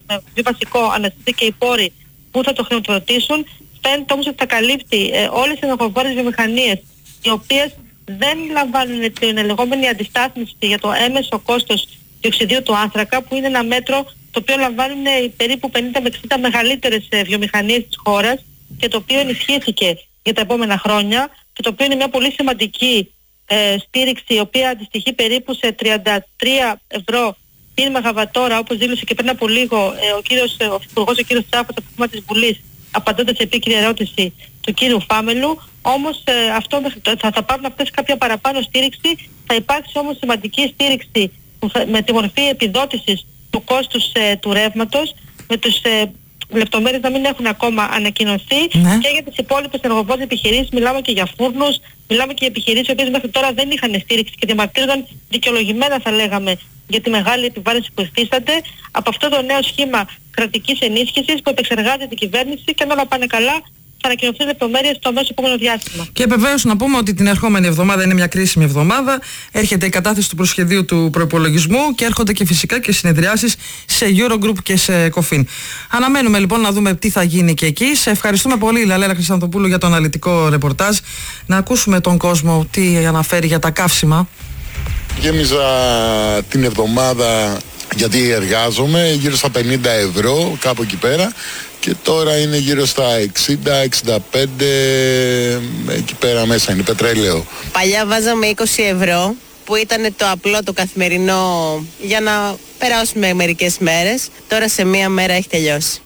με πιο βασικό αναστηθεί και οι πόροι που θα το χρηματοδοτήσουν. Φαίνεται όμως ότι θα καλύπτει όλες τις ενεργοβόρες βιομηχανίες, οι οποίες δεν λαμβάνουν την λεγόμενη αντιστάθμιση για το έμεσο κόστος διοξιδίου του άνθρακα, που είναι ένα μέτρο το οποίο λαμβάνουν περίπου 50 με 60 μεγαλύτερες βιομηχανίες της χώρας και το οποίο ενισχύθηκε για τα επόμενα χρόνια και το οποίο είναι μια πολύ σημαντική στήριξη, η οποία αντιστοιχεί περίπου σε 33 ευρώ την μεγαβατόρα, όπως δήλωσε και πριν από λίγο ο Υπουργός ο κύριος Τσάφος από το κόμμα της Βουλής, απαντώντας σε επίκαιρη ερώτηση του κύριου Φάμελου. Όμως αυτό θα πάρουν αυτές κάποια παραπάνω στήριξη. Θα υπάρξει όμως σημαντική στήριξη με τη μορφή επιδότησης του κόστους του ρεύματος, με τους λεπτομέρειες να μην έχουν ακόμα ανακοινωθεί, και για τις υπόλοιπες ενεργοβόρες επιχειρήσεις. Μιλάμε και για φούρνους, μιλάμε και για επιχειρήσεις οι οποίες μέχρι τώρα δεν είχαν στήριξη και διαμαρτύρονταν δικαιολογημένα, θα λέγαμε, για τη μεγάλη επιβάρυνση που υφίσταται από αυτό το νέο σχήμα κρατικής ενίσχυσης που επεξεργάζεται η κυβέρνηση, και αν όλα πάνε καλά θα ανακοινωθούν λεπτομέρειες στο αμέσως επόμενο διάστημα. Και βεβαίως να πούμε ότι την ερχόμενη εβδομάδα είναι μια κρίσιμη εβδομάδα. Έρχεται η κατάθεση του προσχεδίου του προϋπολογισμού και έρχονται και φυσικά και συνεδριάσεις σε Eurogroup και σε Ecofin. Αναμένουμε λοιπόν να δούμε τι θα γίνει και εκεί. Σε ευχαριστούμε πολύ, Λαλέλα Χρυσανθοπούλου, για το αναλυτικό ρεπορτάζ. Να ακούσουμε τον κόσμο τι αναφέρει για τα καύσιμα. Γέμιζα την εβδομάδα, γιατί εργάζομαι, γύρω στα 50 ευρώ, κάπου εκεί πέρα, και τώρα είναι γύρω στα 60-65, εκεί πέρα μέσα είναι πετρέλαιο. Παλιά βάζαμε 20 ευρώ, που ήταν το απλό, το καθημερινό, για να περάσουμε μερικές μέρες. Τώρα σε μία μέρα έχει τελειώσει.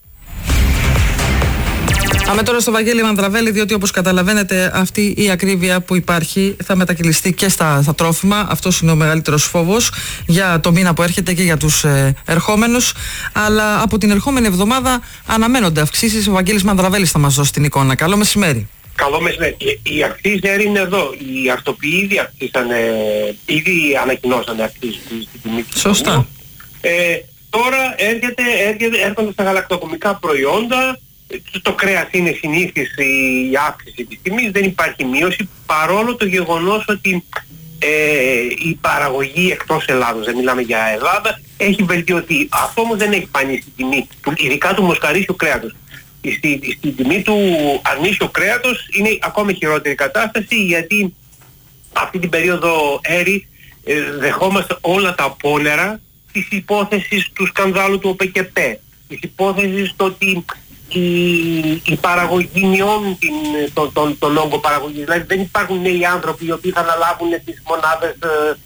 Πάμε τώρα στο Βαγγέλη Μανδραβέλη, διότι όπως καταλαβαίνετε αυτή η ακρίβεια που υπάρχει θα μετακυλιστεί και στα τρόφιμα. Αυτός είναι ο μεγαλύτερος φόβος για το μήνα που έρχεται και για τους ερχόμενους. Αλλά από την ερχόμενη εβδομάδα αναμένονται αυξήσεις. Ο Βαγγέλης Μανδραβέλης θα μας δώσει την εικόνα. Καλό μεσημέρι. Καλό μεσημέρι. Οι αυξήσεις είναι εδώ. Οι αρτοποιοί ήδη αυξήσανε, ήδη ανακοινώσανε αυξήσεις στην τιμή. Σωστά. Τώρα έρχονται στα γαλακτοκομικά προϊόντα. Το κρέας είναι συνήθις η αύξηση της τιμής, δεν υπάρχει μείωση, παρόλο το γεγονός ότι η παραγωγή εκτός Ελλάδος, δεν μιλάμε για Ελλάδα, έχει βελτιωθεί. Αυτό όμως δεν έχει φανεί στην τιμή, ειδικά του μοσχαρίσιου κρέατος. Στην τιμή του αρνίσιου κρέατος είναι ακόμα χειρότερη κατάσταση, γιατί αυτή την περίοδο έρη δεχόμαστε όλα τα απόνερα της υπόθεσης του σκανδάλου του ΟΠΕΚΕΠΕ, της υπόθεσης το ότι η παραγωγή μειώνουν τον όγκο παραγωγής. Δηλαδή δεν υπάρχουν νέοι άνθρωποι οι οποίοι θα αναλάβουν τις μονάδες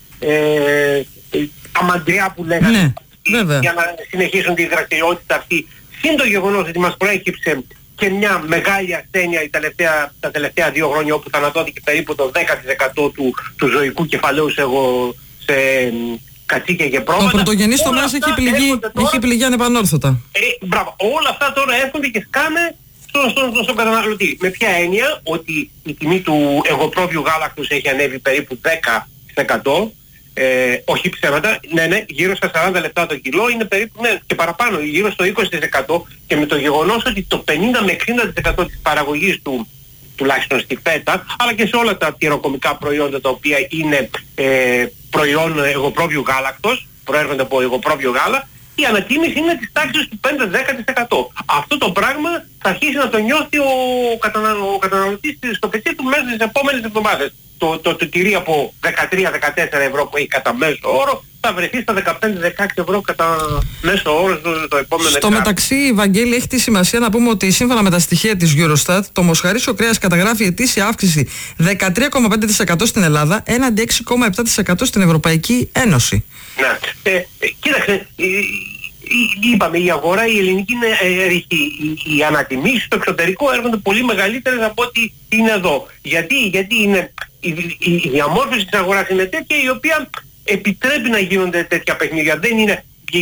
αμαντριά που λέγανε, για να συνεχίσουν τη δραστηριότητα αυτή. Συν το γεγονός ότι μας προέκυψε και μια μεγάλη ασθένεια τα τελευταία 2 χρόνια, όπου θανατώθηκε περίπου το 10% του ζωικού κεφαλαίου σε κατσίκια και πρόβατα. Ο πρωτογενής τομέας έχει πληγεί ανεπανόρθωτα. Μπράβο. Όλα αυτά τώρα έρχονται και σκάνε στον καταναλωτή. Με ποια έννοια? Ότι η τιμή του εγωπρόβιου γάλακτος έχει ανέβει περίπου 10%. Όχι ψέματα, ναι, γύρω στα 40 λεπτά το κιλό είναι περίπου, και παραπάνω, γύρω στο 20%, και με το γεγονός ότι το 50 με 60% της παραγωγής του, τουλάχιστον στη φέτα, αλλά και σε όλα τα τυροκομικά προϊόντα τα οποία είναι προϊόν εγωπρόβιου γάλακτος, προέρχονται από εγωπρόβιο γάλα, η ανατίμηση είναι της τάξης του 5-10%. Αυτό το πράγμα θα αρχίσει να το νιώθει ο καταναλωτής στο πετσί του μέσα στις επόμενες εβδομάδες. Το τυρί από 13-14 ευρώ που έχει κατά μέσο όρο θα βρεθεί στα 15-16 ευρώ κατά μέσο όρο στο επόμενο. Στο μεταξύ, Βαγγέλη, έχει τη σημασία να πούμε ότι σύμφωνα με τα στοιχεία της Eurostat, το μοσχαρίσιο κρέας καταγράφει ετήσια αύξηση 13,5% στην Ελλάδα έναντι 6,7% στην Ευρωπαϊκή Ένωση. Ναι. Κοίταξε, είπαμε, η αγορά η ελληνική είναι ρηχή. Οι ανατιμήσεις στο εξωτερικό έρχονται πολύ μεγαλύτερες από ό,τι είναι εδώ. Γιατί είναι η διαμόρφωση της αγοράς είναι τέτοια, η οποία επιτρέπει να γίνονται τέτοια παιχνίδια. Δεν είναι,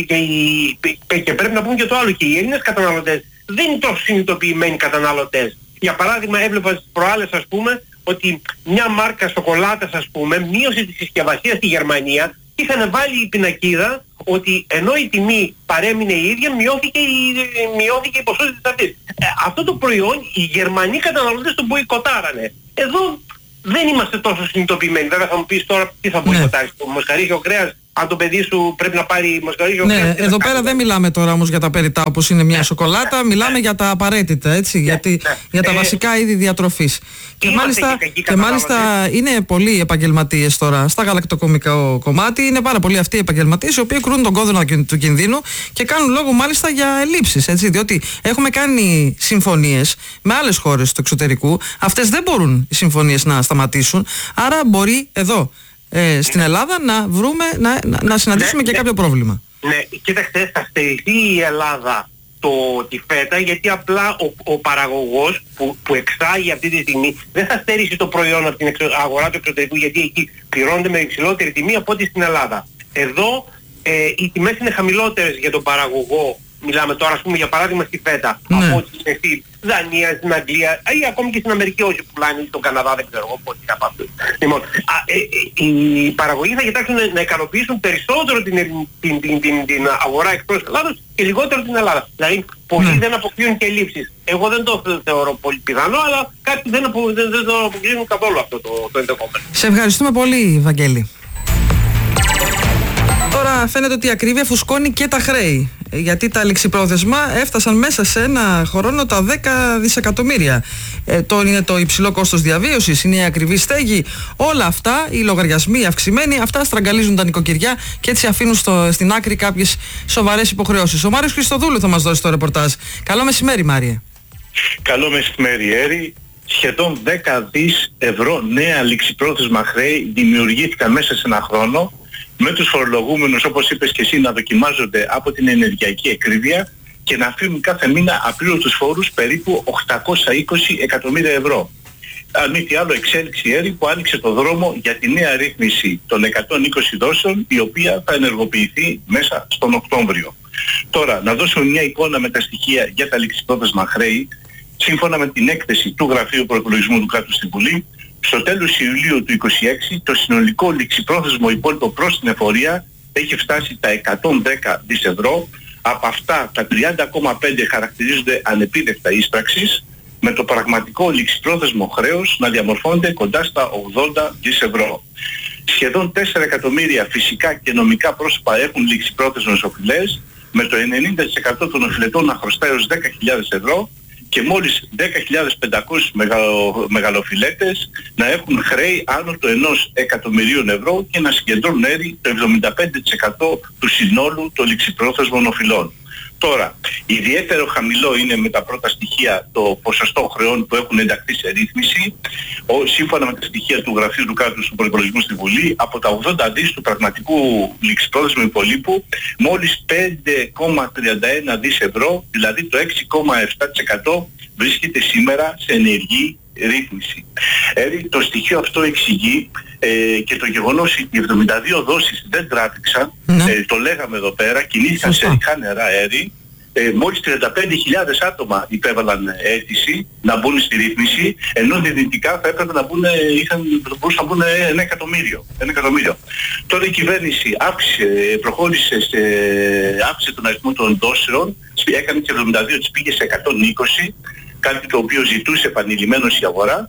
και πρέπει να πούμε και το άλλο, και οι Έλληνες καταναλωτές δεν είναι τόσο συνειδητοποιημένοι καταναλωτές. Για παράδειγμα, έβλεπα στις προάλλες, ας πούμε, ότι μια μάρκα σοκολάτας, ας πούμε, μείωσε τη συσκευασία στη Γερμανία. Είχαν βάλει η πινακίδα ότι ενώ η τιμή παρέμεινε η ίδια, μειώθηκε η ποσότητα αυτής. Αυτό το προϊόν οι Γερμανοί καταναλωτές το μποϊκοτάρανε. Εδώ δεν είμαστε τόσο συνειδητοποιημένοι. Βέβαια θα μου πεις τώρα τι θα μποϊκοτάρεις. Το μοσχαρίσιο κρέας αν το παιδί σου πρέπει να πάρει μοσχαρίζιο. Ναι, εδώ πέρα δεν μιλάμε τώρα όμως για τα περιτά όπως είναι μια σοκολάτα, μιλάμε για τα απαραίτητα, έτσι, για τα βασικά είδη διατροφής. Και μάλιστα είναι πολλοί επαγγελματίες τώρα στα γαλακτοκομικό κομμάτι, είναι πάρα πολλοί αυτοί οι επαγγελματίες οι οποίοι κρούν τον κόδωνα του κινδύνου και κάνουν λόγο μάλιστα για ελλείψεις, έτσι, διότι έχουμε κάνει συμφωνίες με άλλες χώρες του εξωτερικού, αυτές δεν μπορούν οι συμφωνίες να σταματήσουν, άρα μπορεί εδώ στην Ελλάδα να βρούμε, να συναντήσουμε και κάποιο πρόβλημα. Ναι, κοίταξτε, θα στερηθεί η Ελλάδα τη φέτα, γιατί απλά ο παραγωγός που εξάγει αυτή τη στιγμή δεν θα στερήσει το προϊόν από την αγορά του εξωτερικού, γιατί εκεί πληρώνεται με υψηλότερη τιμή από ό,τι στην Ελλάδα. Εδώ οι τιμές είναι χαμηλότερες για τον παραγωγό. Μιλάμε τώρα, ας πούμε, για παράδειγμα στη φέτα, από ό,τι είναι στη Δανία, στην Αγγλία ή ακόμη και στην Αμερική, όσοι πουλάνε, στον Καναδά, δεν ξέρω εγώ πώς είναι από αυτούς. Λοιπόν, οι παραγωγοί θα κοιτάξουν να ικανοποιήσουν περισσότερο την αγορά εκτός Ελλάδος και λιγότερο την Ελλάδα. Δηλαδή, πολλοί δεν αποκλείουν και λήψεις. Εγώ δεν το θεωρώ πολύ πιθανό, αλλά κάποιοι δεν το αποκλείουν καθόλου αυτό το ενδεχόμενο. Σε ευχαριστούμε πολύ, Βαγγέλη. Τώρα φαίνεται ότι η ακρίβεια φουσκώνει και τα χρέη, γιατί τα ληξιπρόθεσμα έφτασαν μέσα σε ένα χρόνο τα 10 δισεκατομμύρια. Είναι το υψηλό κόστος διαβίωσης, είναι η ακριβή στέγη, όλα αυτά, οι λογαριασμοί αυξημένοι, αυτά στραγγαλίζουν τα νοικοκυριά και έτσι αφήνουν στην άκρη κάποιες σοβαρές υποχρεώσεις. Ο Μάριος Χριστοδούλου θα μας δώσει το ρεπορτάζ. Καλό μεσημέρι, Μάριε. Καλό μεσημέρι, Έρη. Σχεδόν 10 δις ευρώ νέα ληξιπρόθεσμα χρέη δημιουργήθηκαν μέσα σε ένα χρόνο, με τους φορολογούμενους, όπως είπες και εσύ, να δοκιμάζονται από την ενεργειακή ακρίβεια και να αφήνουν κάθε μήνα απλήρωτους φόρους περίπου 820 εκατομμύρια ευρώ. Αν μη τι άλλο, εξέλιξη, Έρη, που άνοιξε το δρόμο για τη νέα ρύθμιση των 120 δόσεων, η οποία θα ενεργοποιηθεί μέσα στον Οκτώβριο. Τώρα, να δώσουμε μια εικόνα με τα στοιχεία για τα ληξιπρόθεσμα χρέη. Σύμφωνα με την έκθεση του Γραφείου Προϋπολογισμού του Κράτους στην Βουλή, στο τέλος Ιουλίου του 2026 το συνολικό ληξιπρόθεσμο υπόλοιπο προς την εφορία έχει φτάσει τα 110 δις ευρώ. Από αυτά τα 30,5 χαρακτηρίζονται ανεπίδεκτα ίσπραξης, με το πραγματικό ληξιπρόθεσμο χρέος να διαμορφώνεται κοντά στα 80 δις ευρώ. Σχεδόν 4 εκατομμύρια φυσικά και νομικά πρόσωπα έχουν ληξιπρόθεσμες οφειλές, με το 90% των οφειλετών να χρωστάει ως 10.000 ευρώ και μόλις 10.500 μεγαλοφιλέτες να έχουν χρέη άνω το 1 εκατομμυρίων ευρώ και να συγκεντρώνουν Έρη το 75% του συνόλου των ληξιπρόθεσμων οφειλών. Τώρα, ιδιαίτερο χαμηλό είναι με τα πρώτα στοιχεία το ποσοστό χρεών που έχουν ενταχθεί σε ρύθμιση. Σύμφωνα με τα στοιχεία του Γραφείου του Κράτους του Προϋπολογισμού στη Βουλή, από τα 80 δις του πραγματικού ληξιπρόθεσμου υπολείπου, μόλις 5,31 δις ευρώ, δηλαδή το 6,7% βρίσκεται σήμερα σε ενεργή ρύθμιση. Το στοιχείο αυτό εξηγεί και το γεγονός ότι οι 72 δόσεις δεν τράβηξαν, το λέγαμε εδώ πέρα, κινήθηκαν σε ριχά νερά, Έρη. Μόλις 35.000 άτομα υπέβαλαν αίτηση να μπουν στη ρύθμιση, ενώ δυνητικά θα έπρεπε να μπορούσαν να μπουν 1 εκατομμύριο. Τώρα η κυβέρνηση προχώρησε αύξησε τον αριθμό των δόσεων, έκανε και 72, τις πήγε σε 120, κάτι το οποίο ζητούσε επανειλημμένως η αγορά,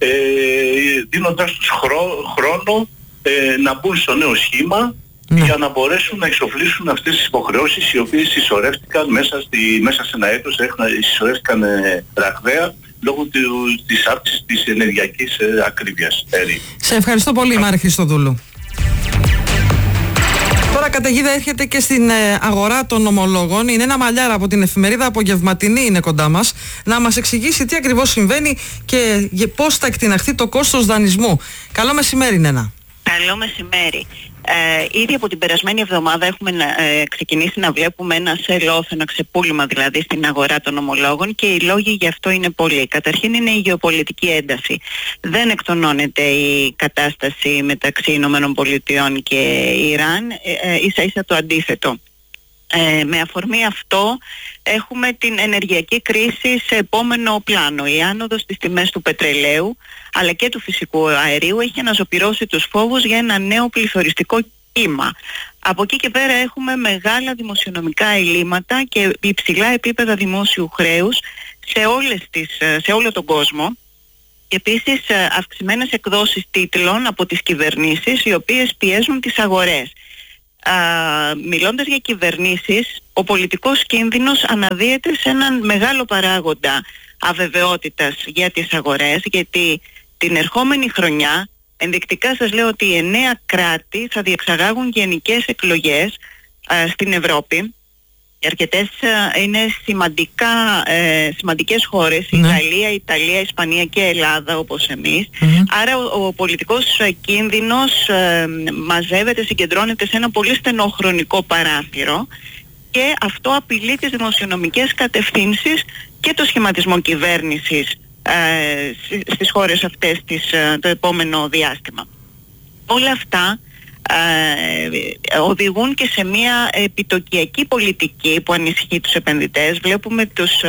δίνοντας τους χρόνο να μπουν στο νέο σχήμα για να μπορέσουν να εξοφλήσουν αυτές τις υποχρεώσεις, οι οποίες συσσωρεύτηκαν μέσα σε ένα έτος, συσσωρεύτηκαν ραγδαία λόγω της αύξησης της ενεργειακής ακρίβειας. Σε ευχαριστώ πολύ, Μάρη Χριστοδούλου. Τώρα καταιγίδα έρχεται και στην αγορά των ομολόγων. Είναι ένα Μαλλιάρα από την εφημερίδα Απογευματινή, είναι κοντά μας, να μας εξηγήσει τι ακριβώς συμβαίνει και πώς θα εκτιναχθεί το κόστος δανεισμού. Καλό μεσημέρι, Νένα. Καλό μεσημέρι. Ήδη από την περασμένη εβδομάδα έχουμε ξεκινήσει να βλέπουμε ένα sell-off, ένα ξεπούλημα δηλαδή στην αγορά των ομολόγων, και οι λόγοι γι' αυτό είναι πολλοί. Καταρχήν είναι η γεωπολιτική ένταση. Δεν εκτονώνεται η κατάσταση μεταξύ Ηνωμένων Πολιτειών και Ιράν, ίσα ίσα το αντίθετο. Με αφορμή αυτό έχουμε την ενεργειακή κρίση σε επόμενο πλάνο. Η άνοδος στις τιμές του πετρελαίου αλλά και του φυσικού αερίου έχει αναζωπυρώσει τους φόβους για ένα νέο πληθωριστικό κύμα. Από εκεί και πέρα έχουμε μεγάλα δημοσιονομικά ελλείμματα και υψηλά επίπεδα δημόσιου χρέους σε όλο τον κόσμο. Επίσης αυξημένες εκδόσεις τίτλων από τις κυβερνήσεις, οι οποίες πιέζουν τις αγορές. μιλώντας για κυβερνήσεις, ο πολιτικός κίνδυνος αναδύεται σε έναν μεγάλο παράγοντα αβεβαιότητας για τις αγορές, γιατί την ερχόμενη χρονιά, ενδεικτικά σας λέω ότι 9 κράτη θα διεξαγάγουν γενικές εκλογές στην Ευρώπη. Αρκετές είναι σημαντικές χώρες, η Γαλλία, η Ιταλία, η Ισπανία και η Ελλάδα όπως εμείς. Άρα ο πολιτικός κίνδυνος μαζεύεται, συγκεντρώνεται σε ένα πολύ στενό χρονικό παράθυρο και αυτό απειλεί τις δημοσιονομικές κατευθύνσεις και το σχηματισμό κυβέρνησης στις χώρες αυτές το επόμενο διάστημα. Όλα αυτά οδηγούν και σε μια επιτοκιακή πολιτική που ανησυχεί τους επενδυτές. Βλέπουμε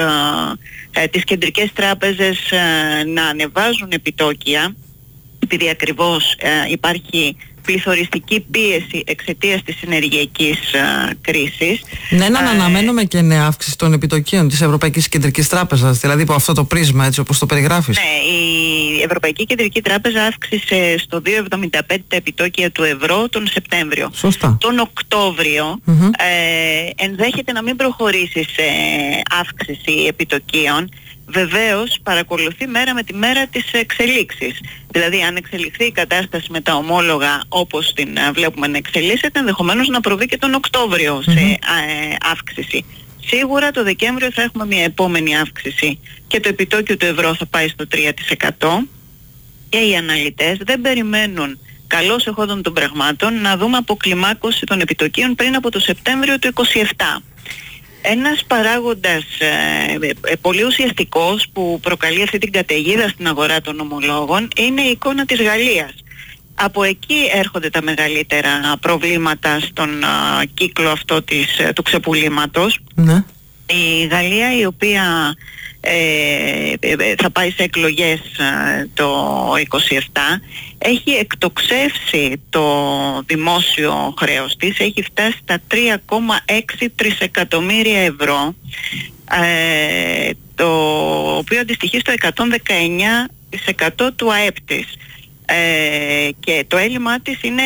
τις κεντρικές τράπεζες να ανεβάζουν επιτόκια, επειδή ακριβώς υπάρχει πληθωριστική πίεση εξαιτίας της ενεργειακής κρίσης. Ναι, να αναμένουμε και νέα αύξηση των επιτοκίων της Ευρωπαϊκής Κεντρικής Τράπεζας, δηλαδή από αυτό το πρίσμα, έτσι όπως το περιγράφεις. Ναι, η Ευρωπαϊκή Κεντρική Τράπεζα αύξησε στο 2,75 τα επιτόκια του ευρώ τον Σεπτέμβριο. Σωστά. Τον Οκτώβριο ενδέχεται να μην προχωρήσει σε αύξηση επιτοκίων. Βεβαίως παρακολουθεί μέρα με τη μέρα τις εξελίξεις. Δηλαδή αν εξελιχθεί η κατάσταση με τα ομόλογα όπως την βλέπουμε να εξελίσσεται, ενδεχομένως να προβεί και τον Οκτώβριο σε αύξηση. Σίγουρα το Δεκέμβριο θα έχουμε μια επόμενη αύξηση και το επιτόκιο του ευρώ θα πάει στο 3% και οι αναλυτές δεν περιμένουν καλώς εχόντων των πραγμάτων να δούμε αποκλιμάκωση των επιτοκίων πριν από το Σεπτέμβριο του 2027. Ένας παράγοντας πολύ ουσιαστικός που προκαλεί αυτή την καταιγίδα στην αγορά των ομολόγων είναι η εικόνα της Γαλλίας. Από εκεί έρχονται τα μεγαλύτερα προβλήματα στον κύκλο αυτό του ξεπουλήματος. Ναι. Η Γαλλία, η οποία θα πάει σε εκλογές το 27, έχει εκτοξεύσει το δημόσιο χρέος της, έχει φτάσει στα 3,6 τρισεκατομμύρια ευρώ, το οποίο αντιστοιχεί στο 119% του ΑΕΠ της, και το έλλειμμα της είναι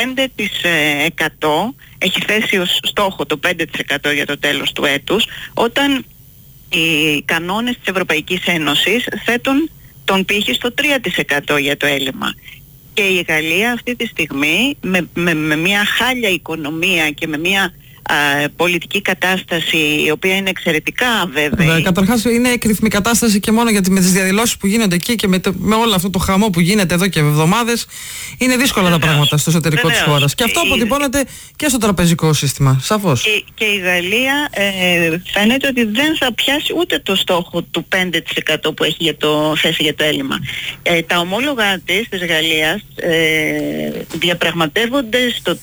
5%, έχει θέσει ως στόχο το 5% για το τέλος του έτους, όταν οι κανόνες της Ευρωπαϊκής Ένωσης θέτουν τον πύχη στο 3% για το έλλειμμα. Και η Γαλλία αυτή τη στιγμή με μια χάλια οικονομία και με μια πολιτική κατάσταση η οποία είναι εξαιρετικά αβέβαιη. Καταρχάς είναι εκρηθμή κατάσταση και μόνο γιατί με τις διαδηλώσεις που γίνονται εκεί και με όλο αυτό το χαμό που γίνεται εδώ και εβδομάδες είναι δύσκολα τα πράγματα στο εσωτερικό της χώρας. Και αυτό αποτυπώνεται και στο τραπεζικό σύστημα, σαφώς. Και η Γαλλία φαίνεται ότι δεν θα πιάσει ούτε το στόχο του 5% που έχει θέσει για το έλλειμμα. Τα ομόλογα της Γαλλίας διαπραγματεύονται στο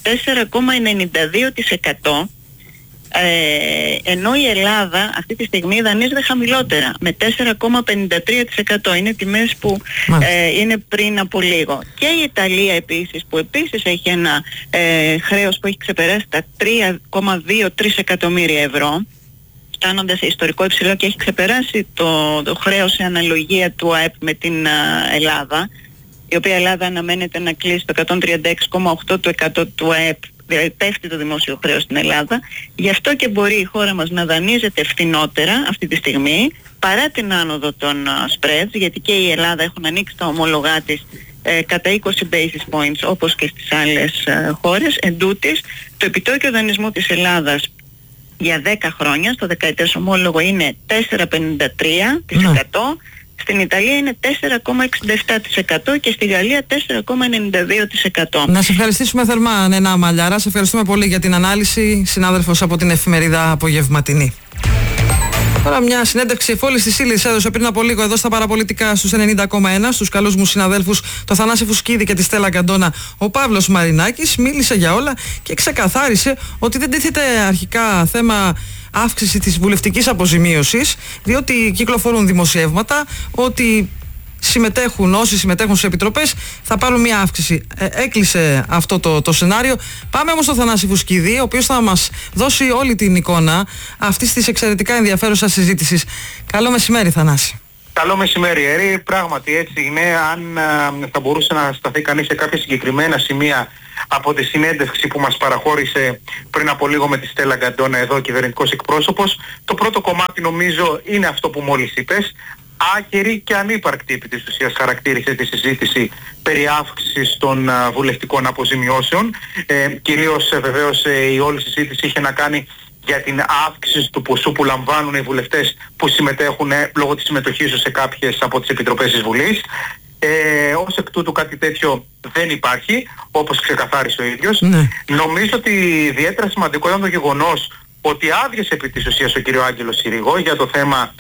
4,92%. Ενώ η Ελλάδα αυτή τη στιγμή δανείζεται χαμηλότερα με 4,53%. Είναι τιμές που είναι πριν από λίγο. Και η Ιταλία επίσης, που επίσης έχει ένα χρέος που έχει ξεπεράσει τα 3,2 τρισεκατομμύρια ευρώ, φτάνοντας σε ιστορικό υψηλό, και έχει ξεπεράσει το χρέος σε αναλογία του ΑΕΠ με την Ελλάδα, η οποία Ελλάδα αναμένεται να κλείσει το 136,8% του ΑΕΠ. Δηλαδή πέφτει το δημόσιο χρέος στην Ελλάδα. Γι' αυτό και μπορεί η χώρα μας να δανείζεται φθηνότερα αυτή τη στιγμή, παρά την άνοδο των spreads, γιατί και η Ελλάδα έχουν ανοίξει τα ομόλογά της κατά 20 basis points όπως και στις άλλες χώρες. Εν τούτης, το επιτόκιο δανεισμού της Ελλάδας για 10 χρόνια στο δεκαετές ομόλογο είναι 4,53%. Στην Ιταλία είναι 4,67% και στη Γαλλία 4,92%. Να σε ευχαριστήσουμε θερμά, Νένα Μαλιάρα. Σε ευχαριστούμε πολύ για την ανάλυση. Συνάδελφος από την εφημερίδα Απογευματινή. Τώρα μια συνέντευξη εφόλης της ύλης έδωσε πριν από λίγο εδώ στα Παραπολιτικά στους 90,1 στους καλούς μου συναδέλφους το Θανάση Φουσκίδη και τη Στέλλα Καντώνα. Ο Παύλος Μαρινάκης μίλησε για όλα και ξεκαθάρισε ότι δεν τίθεται αρχικά θέμα αύξηση της βουλευτικής αποζημίωσης, διότι κυκλοφορούν δημοσιεύματα ότι όσοι συμμετέχουν στις επιτροπές θα πάρουν μια αύξηση. Έκλεισε αυτό το σενάριο. Πάμε όμως στο Θανάση Φουσκίδη, ο οποίος θα μας δώσει όλη την εικόνα αυτής της εξαιρετικά ενδιαφέρουσας συζήτησης. Καλό μεσημέρι, Θανάση. Καλό μεσημέρι, Έρη. Πράγματι έτσι είναι. Αν θα μπορούσε να σταθεί κανείς σε κάποια συγκεκριμένα σημεία από τη συνέντευξη που μας παραχώρησε πριν από λίγο με τη Στέλλα Γκαντόνα εδώ, κυβερνητικός εκπρόσωπος. Το πρώτο κομμάτι νομίζω είναι αυτό που μόλις είπες. Άκερη και ανύπαρκτη επί της ουσίας χαρακτήρισε τη συζήτηση περί αύξησης των βουλευτικών αποζημιώσεων. Κυρίως βεβαίως η όλη συζήτηση είχε να κάνει για την αύξηση του ποσού που λαμβάνουν οι βουλευτές που συμμετέχουν λόγω της συμμετοχής τους σε κάποιες από τις επιτροπές της Βουλής. Ως εκ τούτου κάτι τέτοιο δεν υπάρχει, όπως ξεκαθάρισε ο ίδιος. Νομίζω ότι ιδιαίτερα σημαντικό ήταν το γεγονός ότι άδειασε επί της ουσίας ο κύριο Άγγελος Συρίγο για το θέμα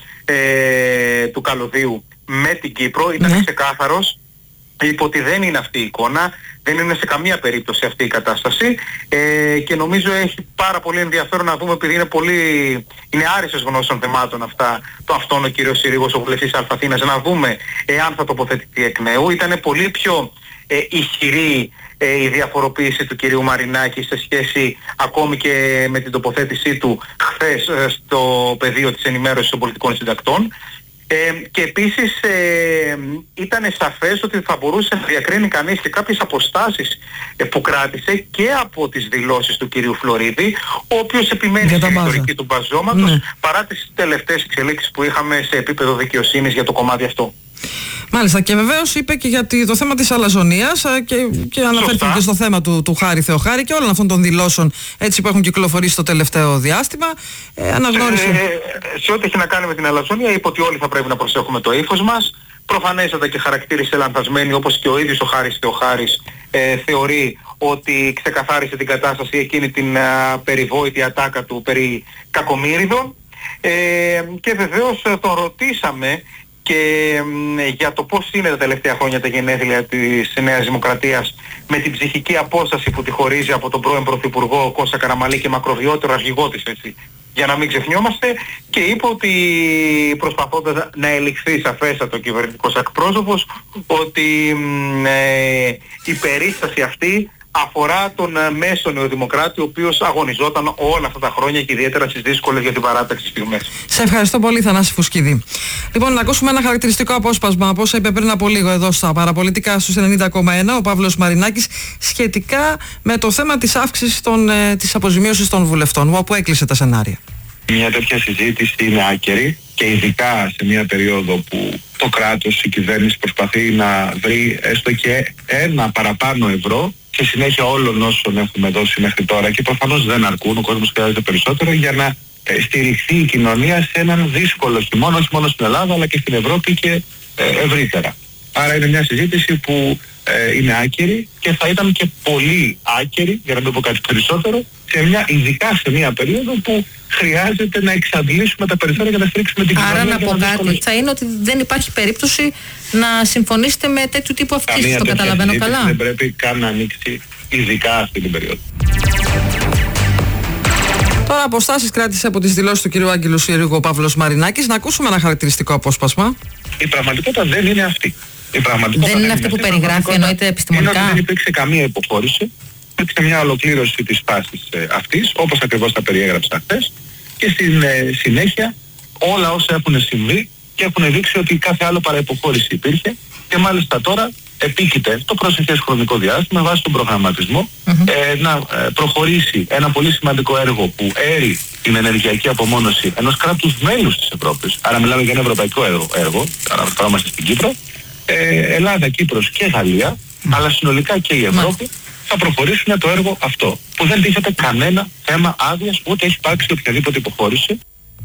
του καλωδίου με την Κύπρο. Ήταν ξεκάθαρος, είπε ότι δεν είναι αυτή η εικόνα, δεν είναι σε καμία περίπτωση αυτή η κατάσταση, και νομίζω έχει πάρα πολύ ενδιαφέρον να δούμε, επειδή είναι άριστος γνώσεων θεμάτων αυτόν ο κύριος Συρίγος, ο βουλευτής Αθήνας, να δούμε εάν θα τοποθετηθεί εκ νέου. Ήταν πολύ πιο ισχυρή η διαφοροποίηση του κυρίου Μαρινάκη σε σχέση ακόμη και με την τοποθέτησή του χθες στο πεδίο της ενημέρωσης των πολιτικών συντακτών. Και επίσης ήταν σαφές ότι θα μπορούσε να διακρίνει κανείς και κάποιες αποστάσεις που κράτησε και από τις δηλώσεις του κυρίου Φλωρίδη, ο οποίος επιμένει στην ιστορική του μπαζώματος, παρά τις τελευταίες εξελίξεις που είχαμε σε επίπεδο δικαιοσύνης για το κομμάτι αυτό. Μάλιστα, και βεβαίως είπε και για το θέμα της αλαζονίας και αναφέρθηκε και στο θέμα του Χάρη Θεοχάρη και όλων αυτών των δηλώσεων έτσι που έχουν κυκλοφορήσει το τελευταίο διάστημα. Αναγνώρισε. Σε ό,τι έχει να κάνει με την αλαζονία, είπε ότι όλοι θα πρέπει να προσέχουμε το ύφος μας. Προφανέστατα και χαρακτήρισε λανθασμένη, όπως και ο ίδιος ο Χάρης Θεοχάρης θεωρεί ότι ξεκαθάρισε την κατάσταση εκείνη την περιβόητη ατάκα του περί κακομοίριδων. Και βεβαίως τον ρωτήσαμε και για το πώς είναι τα τελευταία χρόνια τα γενέθλια της Νέας Δημοκρατίας με την ψυχική απόσταση που τη χωρίζει από τον πρώην Πρωθυπουργό Κώστα Καραμανλή και μακροβιότερο αρχηγό της, έτσι, για να μην ξεχνιόμαστε, και είπε ότι προσπαθώντας να ελιχθεί σαφέστατα ο κυβερνητικός εκπρόσωπος ότι η περίσταση αυτή αφορά τον μέσο νεοδημοκράτη, ο οποίος αγωνιζόταν όλα αυτά τα χρόνια και ιδιαίτερα στις δύσκολες για την παράταξη στιγμές. Σε ευχαριστώ πολύ, Θανάση Φουσκίδη. Λοιπόν, να ακούσουμε ένα χαρακτηριστικό απόσπασμα από όσα είπε πριν από λίγο εδώ στα παραπολιτικά στους 90,1 ο Παύλος Μαρινάκης σχετικά με το θέμα της αύξησης της αποζημίωσης των βουλευτών, όπου έκλεισε τα σενάρια. Μια τέτοια συζήτηση είναι άκερη και ειδικά σε μια περίοδο που το κράτος, η κυβέρνηση προσπαθεί να βρει έστω και ένα παραπάνω ευρώ στη συνέχεια όλων όσων έχουμε δώσει μέχρι τώρα, και προφανώς δεν αρκούν, ο κόσμος χρειάζεται περισσότερο για να στηριχθεί η κοινωνία σε έναν δύσκολο χειμώνα, όχι μόνο στην Ελλάδα αλλά και στην Ευρώπη και ευρύτερα. Άρα είναι μια συζήτηση που είναι άκερη και θα ήταν και πολύ άκερη, για να μην πω κάτι περισσότερο, ειδικά σε μια περίοδο που χρειάζεται να εξαντλήσουμε τα περιθώρια για να στηρίξουμε την κοινωνία. Άρα να πω κάτι, θα είναι ότι δεν υπάρχει περίπτωση να συμφωνήσετε με τέτοιου τύπου αυξήσεις, το καταλαβαίνω καλά. Δεν πρέπει καν να ανοίξει, ειδικά αυτή την περίοδο. Τώρα αποστάσεις κράτησε από τις δηλώσεις του κ. Άγγελου Συρίγου ο Παύλος Μαρινάκης. Να ακούσουμε ένα χαρακτηριστικό απόσπασμα. Η πραγματικότητα δεν είναι αυτή. Δεν είναι αυτή που περιγράφει, εννοείται επιστημονικά. Είναι ότι δεν υπήρξε καμία υποχώρηση. Υπήρξε μια ολοκλήρωση της φάσης αυτής, όπως ακριβώς τα περιέγραψα χθες, και στην συνέχεια όλα όσα έχουν συμβεί και έχουν δείξει ότι κάθε άλλο παραϋποχώρηση υπήρχε, και μάλιστα τώρα επίκειται το προσεχές χρονικό διάστημα βάσει τον προγραμματισμό να προχωρήσει ένα πολύ σημαντικό έργο που έρει την ενεργειακή απομόνωση ενός κράτους μέλους της Ευρώπης. Άρα μιλάμε για ένα ευρωπαϊκό έργο, αναφερόμαστε στην Κύπρο, Ελλάδα, Κύπρος και Γαλλία, αλλά συνολικά και η Ευρώπη θα προχωρήσουν το έργο αυτό, που δεν τίθεται κανένα θέμα άδειας, ούτε έχει υπάρξει οποιαδήποτε υποχώρηση.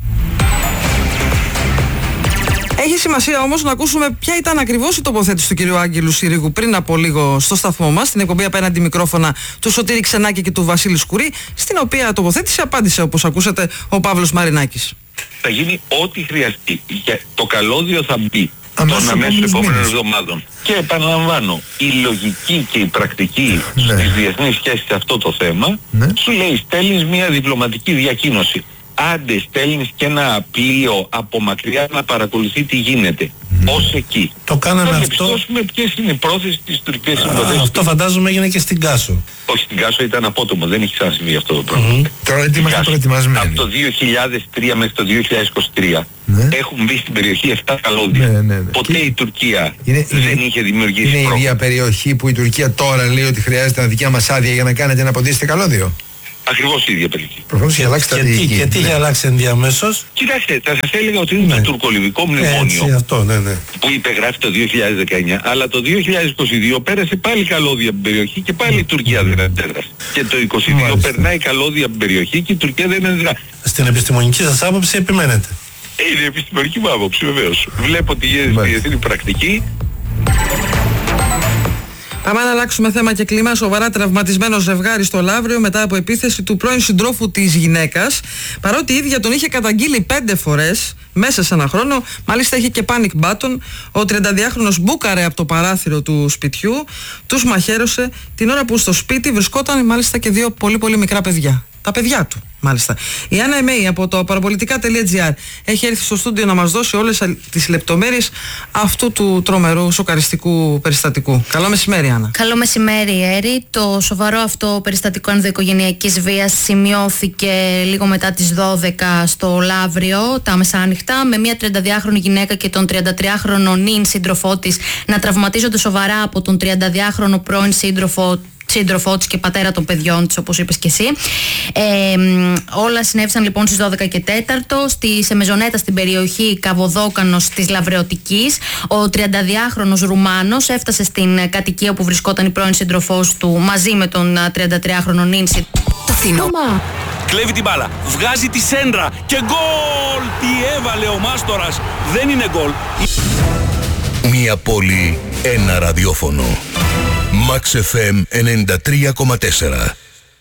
Έχει σημασία όμως να ακούσουμε ποια ήταν ακριβώς η τοποθέτηση του κ. Άγγελου Συρίγου πριν από λίγο στο σταθμό μας, στην εκπομπή Απέναντι Μικρόφωνα του Σωτήρη Ξενάκη και του Βασίλη Σκουρή, στην οποία τοποθέτηση απάντησε, όπως ακούσατε, ο Παύλος Μαρινάκης. Θα γίνει ό,τι χρειαστεί. Το καλώδιο θα μπει των αμέσως επόμενων εβδομάδων. Και επαναλαμβάνω, η λογική και η πρακτική στις διεθνείς σχέσεις σε αυτό το θέμα σου λέει στέλνεις μια διπλωματική διακοίνωση. Άντε στέλνεις και ένα πλοίο από μακριά να παρακολουθεί τι γίνεται. ως εκεί. Το κάναμε θα αυτό. Θα διαπιστώσουμε ποιες είναι οι πρόθεσεις της τουρκικής συνδοδέσης. Αυτό φαντάζομαι έγινε και στην Κάσο. Όχι, στην Κάσο ήταν απότομο, δεν έχει ξανασυμβεί αυτό το πράγμα. Τώρα είμαστε προετοιμασμένοι. Από το 2003 μέχρι το 2023 έχουν μπει στην περιοχή 7 καλώδια. Ποτέ η Τουρκία δεν είχε δημιουργήσει πρόβλημα. Είναι η ίδια περιοχή που η Τουρκία τώρα λέει ότι χρειάζεται να δικιά μας άδεια για να κάνετε ένα ποντίστη καλώδιο. Ακριβώς η ίδια περιοχή. Προφανώς είχε αλλάξει στρατηγική. Και τι είχε αλλάξει ενδιαμέσως? Κοιτάξτε, θα σας έλεγα ότι είναι το τουρκολιβικό μνημόνιο που υπεγράφει το 2019, αλλά το 2022 πέρασε πάλι καλώδια από την περιοχή και πάλι η Τουρκία δεν αντέδρασε. Και το 2022 περνάει καλώδια από την περιοχή και η Τουρκία δεν αντέδρασε. Στην επιστημονική σας άποψη επιμένετε? Είναι η επιστημονική μου άποψη, βεβαίως. Βλέπω ότι γίνεται διεθνή πρακτική. Πάμε να αλλάξουμε θέμα και κλίμα. Σοβαρά τραυματισμένο ζευγάρι στο Λαύριο μετά από επίθεση του πρώην συντρόφου της γυναίκας. Παρότι η ίδια τον είχε καταγγείλει 5 φορές μέσα σε ένα χρόνο, μάλιστα είχε και panic button, ο 32χρονος μπούκαρε από το παράθυρο του σπιτιού, τους μαχαίρωσε την ώρα που στο σπίτι βρισκόταν μάλιστα και 2 πολύ μικρά παιδιά. Τα παιδιά του, μάλιστα. Η Άννα Εμέη από το παραπολιτικά.gr έχει έρθει στο στούντιο να μας δώσει όλες τις λεπτομέρειες αυτού του τρομερού σοκαριστικού περιστατικού. Καλό μεσημέρι, Άννα. Καλό μεσημέρι, Έρη. Το σοβαρό αυτό περιστατικό ενδοοικογενειακής βίας σημειώθηκε λίγο μετά τις 12 στο Λαύριο, τα μεσάνυχτα, με μια 32χρονη γυναίκα και τον 33χρονο νυν σύντροφό της να τραυματίζονται σοβαρά από τον 32χρονο πρώην σύντροφό της και πατέρα των παιδιών της, όπως είπες και εσύ. Όλα συνέβησαν λοιπόν στις 12 και 4 σε μεζονέτα στην περιοχή Καβοδόκανος της Λαβρεωτικής. Ο 32χρονος Ρουμάνος έφτασε στην κατοικία όπου βρισκόταν η πρώην σύντροφός του μαζί με τον 33χρονο νύνση. Το φινόμα! Κλέβει την μπάλα, βγάζει τη σέντρα και γκολ! Τι έβαλε ο Μάστορας, δεν είναι γκολ. Μία πόλη, ένα ραδιόφωνο. Max FM 93,4.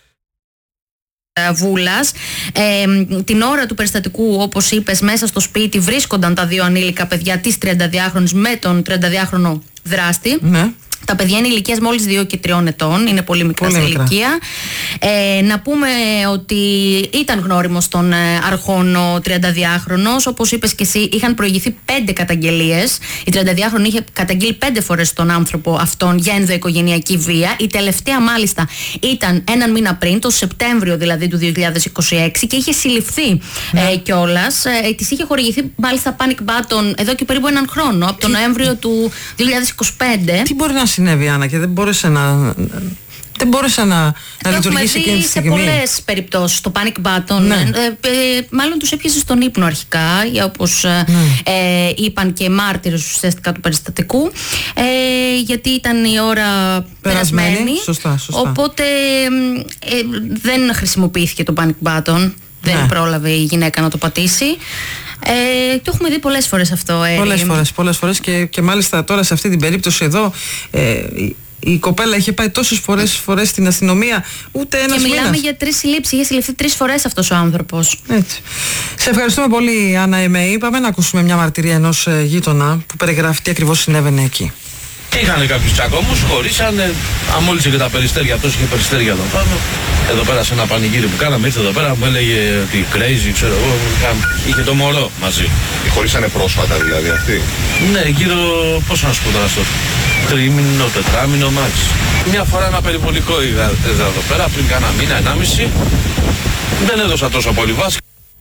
Βούλας. Την ώρα του περιστατικού, όπως είπες, μέσα στο σπίτι βρίσκονταν τα 2 ανήλικα παιδιά της 32χρονης με τον 32χρονο δράστη. Ναι. Τα παιδιά είναι ηλικίας μόλις 2 και 3 ετών, είναι πολύ μικρά σε ηλικία. Να πούμε ότι ήταν γνώριμος των αρχών ο 32χρονος. Όπως είπες και εσύ, είχαν προηγηθεί 5 καταγγελίες. Η 32χρονη είχε καταγγείλει 5 φορές τον άνθρωπο αυτόν για ενδοοικογενειακή βία. Η τελευταία μάλιστα ήταν έναν μήνα πριν, το Σεπτέμβριο δηλαδή του 2026, και είχε συλληφθεί κιόλας. Της είχε χορηγηθεί μάλιστα panic button εδώ και περίπου έναν χρόνο, από τον Νοέμβριο του 2025. Τι μπορεί να συνέβη, Άννα, και δεν μπόρεσε να λειτουργήσει εκείνη τη στιγμή? Σε πολλές περιπτώσεις το panic button, μάλλον τους έπιασε στον ύπνο αρχικά, όπως είπαν και μάρτυρες ουσιαστικά του περιστατικού, γιατί ήταν η ώρα περασμένη. Σωστά. Οπότε δεν χρησιμοποιήθηκε το panic button. Δεν πρόλαβε η γυναίκα να το πατήσει. Το έχουμε δει πολλές φορές αυτό. Πολλές φορές και μάλιστα τώρα σε αυτή την περίπτωση εδώ η κοπέλα είχε πάει τόσες φορές στην αστυνομία, ούτε ένας μήνας. Και μιλάμε για 3 συλλήψεις, είχε συλληφθεί 3 φορές αυτός ο άνθρωπος. Έτσι. Σε ευχαριστούμε πολύ, Άννα Εμέη. Πάμε να ακούσουμε μια μαρτυρία ενός γείτονα που περιγράφει τι ακριβώς συνέβαινε εκεί. Είχαν κάποιους τσακωμούς, χωρίσανε, αμόλυσε και τα περιστέρια, αυτός είχε περιστέρια εδώ πάνω. Εδώ πέρα σε ένα πανηγύρι που κάναμε, ήρθε εδώ πέρα, μου έλεγε ότι crazy, ξέρω εγώ, είχε το μωρό μαζί. Χωρίσανε πρόσφατα δηλαδή αυτοί? Ναι, γύρω, πώς να σου πω τώρα, στο 3μηνο, 4μηνο μάξ. Μια φορά ένα περιβολικό είδα εδώ πέρα, πριν κάνα μήνα, 1,5. Δεν έδωσα τόσο πολύ βάση.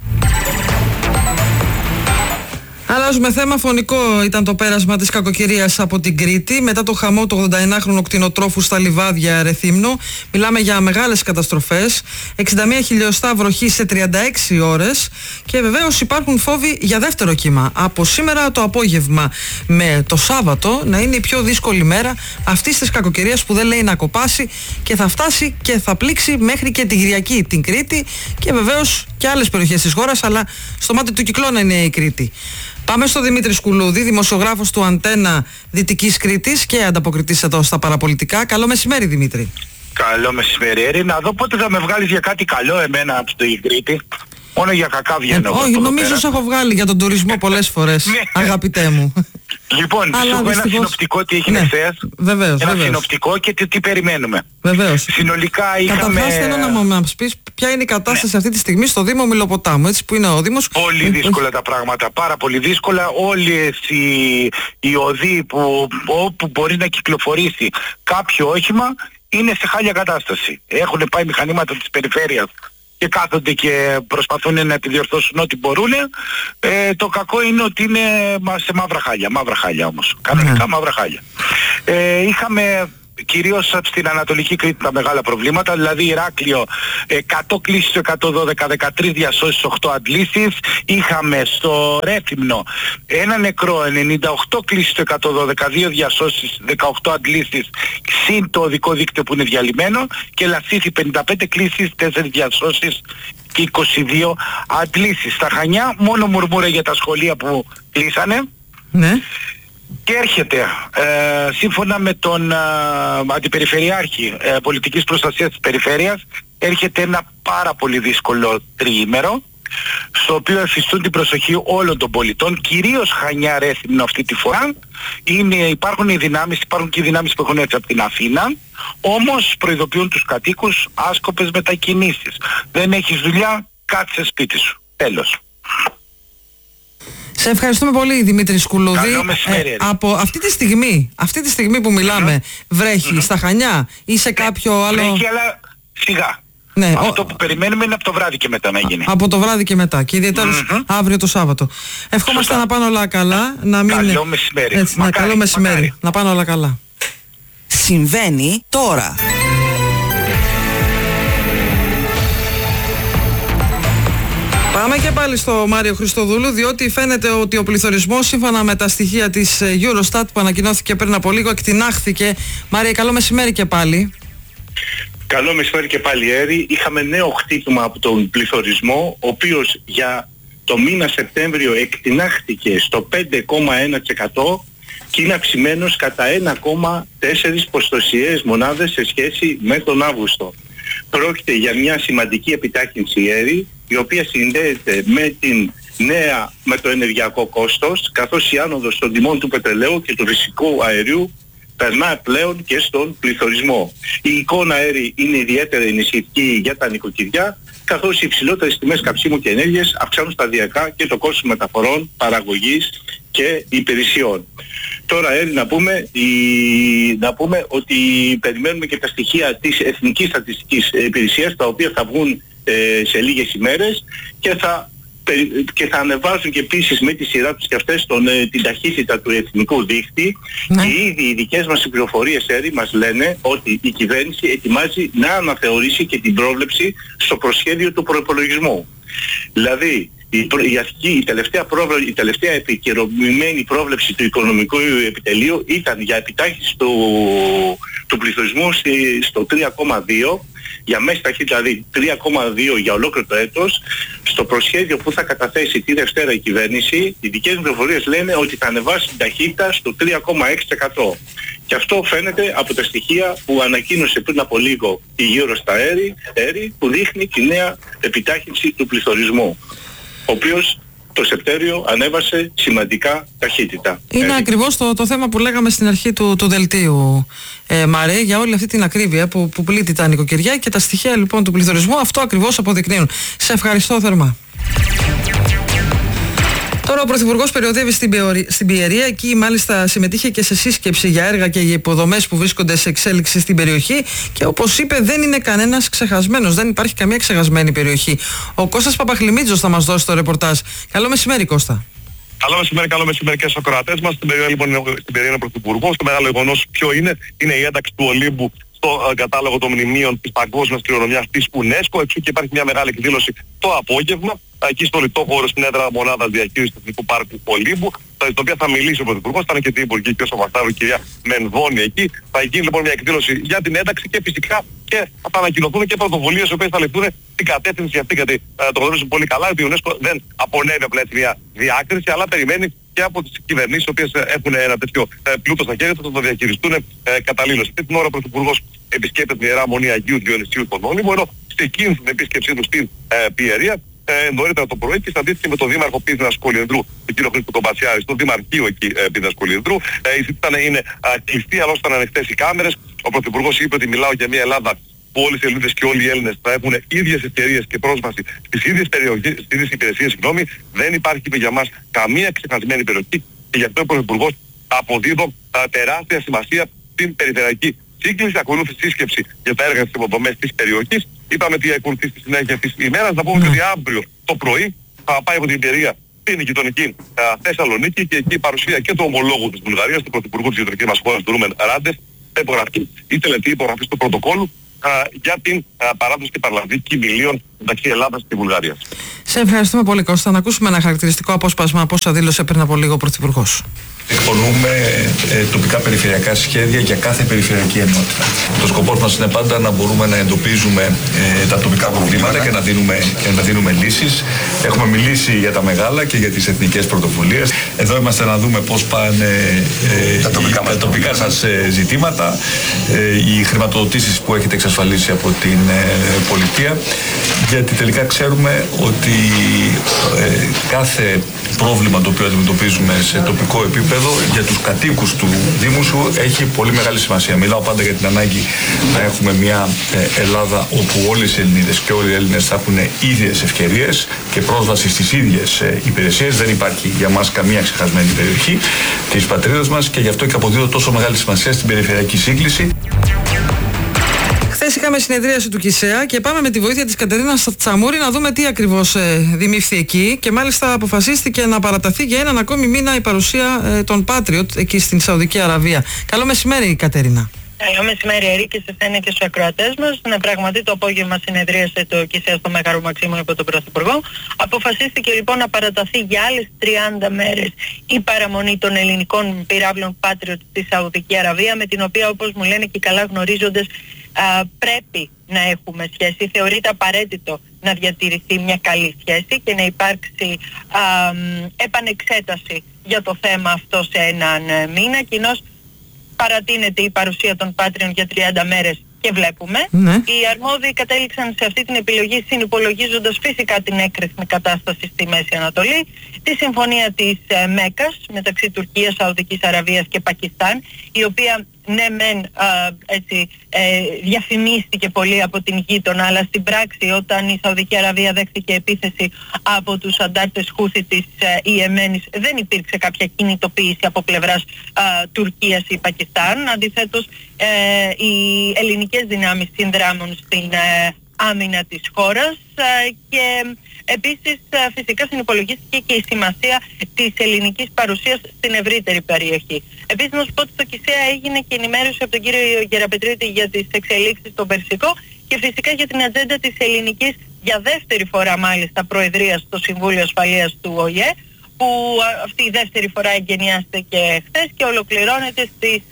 Αλλάζουμε θέμα. Φωνικό ήταν το πέρασμα της κακοκαιρίας από την Κρήτη μετά το χαμό του 81χρονου κτηνοτρόφου στα λιβάδια Ρεθύμνου. Μιλάμε για μεγάλες καταστροφές. 61 χιλιοστά βροχή σε 36 ώρες. Και βεβαίως υπάρχουν φόβοι για δεύτερο κύμα. Από σήμερα το απόγευμα με το Σάββατο να είναι η πιο δύσκολη μέρα αυτής της κακοκαιρίας που δεν λέει να κοπάσει και θα φτάσει και θα πλήξει μέχρι και την Κυριακή την Κρήτη και βεβαίως και άλλες περιοχές της χώρας, αλλά στο μάτι του κυκλώνα είναι η Κρήτη. Πάμε στο Δημήτρη Σκουλούδη, δημοσιογράφος του Αντένα Δυτικής Κρήτης και ανταποκριτής εδώ στα παραπολιτικά. Καλό μεσημέρι, Δημήτρη. Καλό μεσημέρι, Έρη. Να δω πότε θα με βγάλεις για κάτι καλό εμένα από την Κρήτη. Μόνο για κακά βγαίνω. Όχι, νομίζω σε έχω βγάλει για τον τουρισμό πολλές φορές, αγαπητέ μου. Λοιπόν, σου έχω ένα συνοπτικό τι έγινε χθες. Βεβαίως. Ένα συνοπτικό και τι περιμένουμε. Βεβαίως. Συνολικά είχαμε... Καταρχάς θέλω να μας πεις ποια είναι η κατάσταση αυτή τη στιγμή στο Δήμο Μηλοποτάμου, έτσι που είναι ο Δήμος. Πολύ δύσκολα τα πράγματα, πάρα πολύ δύσκολα. Όλες οι οδοί όπου μπορεί να κυκλοφορήσει κάποιο όχημα είναι σε χάλια κατάσταση. Έχουν πάει μηχανήματα της περιφέρειας και κάθονται και προσπαθούν να τη διορθώσουν ό,τι μπορούν. Το κακό είναι ότι είναι σε μαύρα χάλια όμως. Κανονικά μαύρα χάλια. Είχαμε κυρίως στην Ανατολική Κρήτη τα μεγάλα προβλήματα, δηλαδή Ηράκλειο 100 κλήσεις στο 112, 13 διασώσεις, 8 αντλήσεις. Είχαμε στο Ρέθυμνο ένα νεκρό, 98 κλήσεις στο 112, 2 διασώσεις, 18 αντλήσεις, συν το οδικό δίκτυο που είναι διαλυμένο, και Λασίθι 55 κλήσεις, 4 διασώσεις και 22 αντλήσεις. Στα Χανιά μόνο μουρμούρα για τα σχολεία που κλείσανε. Ναι. Και έρχεται, σύμφωνα με τον Αντιπεριφερειάρχη Πολιτικής Προστασίας της Περιφέρειας, έρχεται ένα πάρα πολύ δύσκολο τριήμερο, στο οποίο εφιστούν την προσοχή όλων των πολιτών, κυρίως Χανιά, Ρέθυμνο αυτή τη φορά. Υπάρχουν και οι δυνάμεις που έχουν έρθει από την Αθήνα, όμως προειδοποιούν τους κατοίκους άσκοπες μετακινήσεις. Δεν έχεις δουλειά, κάτσε σπίτι σου. Τέλος. Σε ευχαριστούμε πολύ, Δημήτρη Σκουλούδη. Καλό μεσημέρι. Από αυτή τη στιγμή που μιλάμε, βρέχει στα Χανιά ή σε κάποιο άλλο... Βρέχει, αλλά σιγά. Ναι, αυτό που περιμένουμε είναι από το βράδυ και μετά να γίνει. Από το βράδυ και μετά. Και ιδιαίτερα αύριο το Σάββατο. Ευχόμαστε να πάνε όλα καλά. Καλό μεσημέρι. Έτσι, καλό μεσημέρι. Να πάνε όλα καλά. Συμβαίνει τώρα. Πάμε και πάλι στο Μάριο Χριστοδούλου, διότι φαίνεται ότι ο πληθωρισμός, σύμφωνα με τα στοιχεία της Eurostat που ανακοινώθηκε πριν από λίγο, εκτινάχθηκε. Μάρια, καλό μεσημέρι και πάλι. Καλό μεσημέρι και πάλι, Έρη. Είχαμε νέο χτύπημα από τον πληθωρισμό, ο οποίος για το μήνα Σεπτέμβριο εκτινάχθηκε στο 5,1% και είναι αυξημένος κατά 1,4 ποσοστιαίες μονάδες σε σχέση με τον Αύγουστο. Πρόκειται για μια σημαντική επιτάχυνση, Έρη, η οποία συνδέεται με το ενεργειακό κόστος, καθώς η άνοδος των τιμών του πετρελαίου και του φυσικού αερίου περνά πλέον και στον πληθωρισμό. Η εικόνα, Έρη, είναι ιδιαίτερα ενισχυτική για τα νοικοκυριά, καθώς οι υψηλότερες τιμές καυσίμου και ενέργειας αυξάνουν σταδιακά και το κόστος μεταφορών, παραγωγής και υπηρεσιών. Τώρα, Έρη, να πούμε ότι περιμένουμε και τα στοιχεία της Εθνικής Στατιστικής Υπηρεσίας, τα οποία θα βγουν σε λίγες ημέρες και θα ανεβάζουν και επίσης με τη σειρά τους και αυτές την ταχύτητα του εθνικού δίκτυ. Και ήδη οι δικές μας πληροφορίες, Έρη, μας λένε ότι η κυβέρνηση ετοιμάζει να αναθεωρήσει και την πρόβλεψη στο προσχέδιο του προϋπολογισμού. Δηλαδή, η τελευταία επικαιροποιημένη πρόβλεψη του οικονομικού επιτελείου ήταν για επιτάχυνση του πληθωρισμού στο 3,2, για μέση ταχύτητα, δηλαδή 3,2 για ολόκληρο το έτος. Στο προσχέδιο που θα καταθέσει τη Δευτέρα η κυβέρνηση, οι δικές μου πληροφορίες λένε ότι θα ανεβάσει την ταχύτητα στο 3,6%. Και αυτό φαίνεται από τα στοιχεία που ανακοίνωσε πριν από λίγο η Eurostat, που δείχνει τη νέα επιτάχυνση του πληθωρισμού, ο οποίος το Σεπτέμβριο ανέβασε σημαντικά ταχύτητα. Είναι ακριβώς το θέμα που λέγαμε στην αρχή του δελτίου, Μαρέ, για όλη αυτή την ακρίβεια που πλήττει τα νοικοκυριά, και τα στοιχεία λοιπόν του πληθωρισμού αυτό ακριβώς αποδεικνύουν. Σε ευχαριστώ θερμά. Τώρα ο Πρωθυπουργός περιοδεύει στην Πιερία. Εκεί μάλιστα συμμετείχε και σε σύσκεψη για έργα και για υποδομές που βρίσκονται σε εξέλιξη στην περιοχή. Και όπως είπε, δεν είναι κανένας ξεχασμένος. Δεν υπάρχει καμία ξεχασμένη περιοχή. Ο Κώστας Παπαχλημίτζος θα μας δώσει το ρεπορτάζ. Καλό μεσημέρι, Κώστα. Καλό μεσημέρι και στους ακροατές μας. Στην Πιερία λοιπόν είναι ο Πρωθυπουργός. Το μεγάλο γεγονός ποιο είναι η ένταξη του Ολύμπου στο κατάλογο των μνημείων της παγκόσμιας κληρονομιάς της UNESCO. Εξού και υπάρχει μια μεγάλη εκδήλωση το απόγευμα, εκεί στο λιτό χώρο στην έδρα μονάδας διαχείρισης του Εθνικού Πάρκου Ολύμπου, στο οποίο θα μιλήσει ο Πρωθυπουργός. Θα είναι και την Υπουργή κ. Σοβαστάρου, η κυρία Μενδώνη εκεί. Θα γίνει λοιπόν μια εκδήλωση για την ένταξη και φυσικά και θα ανακοινωθούν και πρωτοβουλίες οι οποίες θα ληφθούν στην κατεύθυνση αυτή. Γιατί το γνωρίζουν πολύ καλά ότι η UNESCO δεν απονέμει απλά έτσι μια διάκριση, αλλά περιμένει και από τις κυβερνήσεις οι οποίες έχουν ένα τέτοιο πλούτο στα χέρια τους θα το διαχειριστούν καταλήλως. Αυτή την ώρα ο Πρωθυπουργός επισκέπτεται την Ιερά Μονή Αγίου Διονυσίου στον Όλυμπο, ενώ σε εκείνη την επίσκεψή του στην Πιερία νωρίτερα το πρωί και συναντήθηκε με τον Δήμαρχο Πίζινας Κολυνδρού, τον κύριο Χρήστο Κομπατσιάρη, στο Δημαρχείο εκεί Πίζινας Κολυνδρού. Η συζήτηση είναι κλειστή, αλλά ήταν ανοιχτές οι κάμερες. Ο Πρωθυπουργός είπε ότι μιλάω για μια Ελλάδα που όλες οι Ελληνίδες και όλοι οι Έλληνες θα έχουν ίδιες ευκαιρίες και πρόσβαση στις ίδιες περιοχές, στις ίδιες υπηρεσίες. Δεν υπάρχει, είπε, για μας καμία ξεχασμένη περιοχή και γι' αυτό ο Πρωθυπουργός αποδίδω τεράστια σημασία στην περιφερειακή σύγκληση. Ακολούθησε σύσκεψη για τα έργα της υποδομές της περιοχής. Είπαμε τι ακολουθεί στη συνέχεια της ημέρας. Να πούμε ότι αύριο το πρωί θα πάει από την Ιμπερία στην γειτονική Θεσσαλονίκη και εκεί η παρουσία και του ομολόγου της Βουλγαρίας, του Πρωθυπουργού της γειτονικής μας χώρας, του Ρούμεν Ράντεφ, υπογραφή ή τελετή υπογραφής του πρωτοκόλλου για την παράδοση και παραλαβή κυμηλίων μεταξύ Ελλάδας και Βουλγαρίας. Σε ευχαριστούμε πολύ, Κώστα. Να ακούσουμε ένα χαρακτηριστικό απόσπασμα από όσα δήλωσε πριν από λίγο ο Πρωθυπουργός. Εκπονούμε τοπικά περιφερειακά σχέδια για κάθε περιφερειακή ενότητα. Το σκοπός μας είναι πάντα να μπορούμε να εντοπίζουμε τα τοπικά προβλήματα και να δίνουμε λύσεις. Έχουμε μιλήσει για τα μεγάλα και για τις εθνικές πρωτοβουλίες. Εδώ είμαστε να δούμε πώς πάνε τα τοπικά σας ζητήματα, οι χρηματοδοτήσεις που έχετε εξασφαλίσει από την πολιτεία, γιατί τελικά ξέρουμε ότι κάθε πρόβλημα το οποίο αντιμετωπίζουμε σε τοπικό επίπεδο για τους κατοίκους του Δήμου σου έχει πολύ μεγάλη σημασία. Μιλάω πάντα για την ανάγκη να έχουμε μια Ελλάδα όπου όλες οι Ελληνίδες και όλοι οι Έλληνες θα έχουν ίδιες ευκαιρίες και πρόσβαση στις ίδιες υπηρεσίες. Δεν υπάρχει για μας καμία ξεχασμένη περιοχή της πατρίδας μας και γι' αυτό και αποδίδω τόσο μεγάλη σημασία στην περιφερειακή σύγκληση. Χθες είχαμε συνεδρίαση του ΚΙΣΕΑ και πάμε με τη βοήθεια της Κατερίνας Τσαμούρη να δούμε τι ακριβώς δημιουργεί εκεί και μάλιστα αποφασίστηκε να παραταθεί για έναν ακόμη μήνα η παρουσία των Patriot εκεί στην Σαουδική Αραβία. Καλό μεσημέρι, Κατερίνα. Καλό μεσημέρι, Ερή, και σε εσένα και στους ακροατές μας. Ναι, πραγματικά το απόγευμα συνεδρίασε το ΚΙΣΕΑ στο Μέγαρο Μαξίμου από τον Πρωθυπουργό. Αποφασίστηκε λοιπόν να παραταθεί για άλλες 30 μέρες η παραμονή των ελληνικών πυράβλων Patriot στη Σαουδική Αραβία, με την οποία, όπως μου λένε και καλά γνωρίζοντες, πρέπει να έχουμε σχέση. Θεωρείται απαραίτητο να διατηρηθεί μια καλή σχέση και να υπάρξει επανεξέταση για το θέμα αυτό σε έναν μήνα. Κοινώς παρατείνεται η παρουσία των Patriot για 30 μέρες και βλέπουμε. Ναι. Οι αρμόδιοι κατέληξαν σε αυτή την επιλογή συνυπολογίζοντας φυσικά την έκρηθμη κατάσταση στη Μέση Ανατολή, τη συμφωνία της Μέκας μεταξύ Τουρκίας, Σαουδικής Αραβίας και Πακιστάν, η οποία ναι μεν διαφημίστηκε πολύ από την γείτονα, αλλά στην πράξη όταν η Σαουδική Αραβία δέχθηκε επίθεση από τους αντάρτες Χούθη της Ιεμένης δεν υπήρξε κάποια κινητοποίηση από πλευράς Τουρκίας ή Πακιστάν. Αντιθέτως οι ελληνικές δυνάμεις συνδράμουν στην άμυνα της χώρας και επίσης φυσικά συνυπολογίστηκε και η σημασία της ελληνικής παρουσίας στην ευρύτερη περιοχή. Επίσης να σου πω ότι στο ΚΙΣΕΑ έγινε και ενημέρωση από τον κύριο Γεραπετρίτη για τις εξελίξεις στο Περσικό και φυσικά για την ατζέντα της ελληνικής για δεύτερη φορά μάλιστα προεδρία στο Συμβούλιο Ασφαλείας του ΟΗΕ, που αυτή η δεύτερη φορά εγκαινιάστηκε χθες και ολοκληρώνεται στις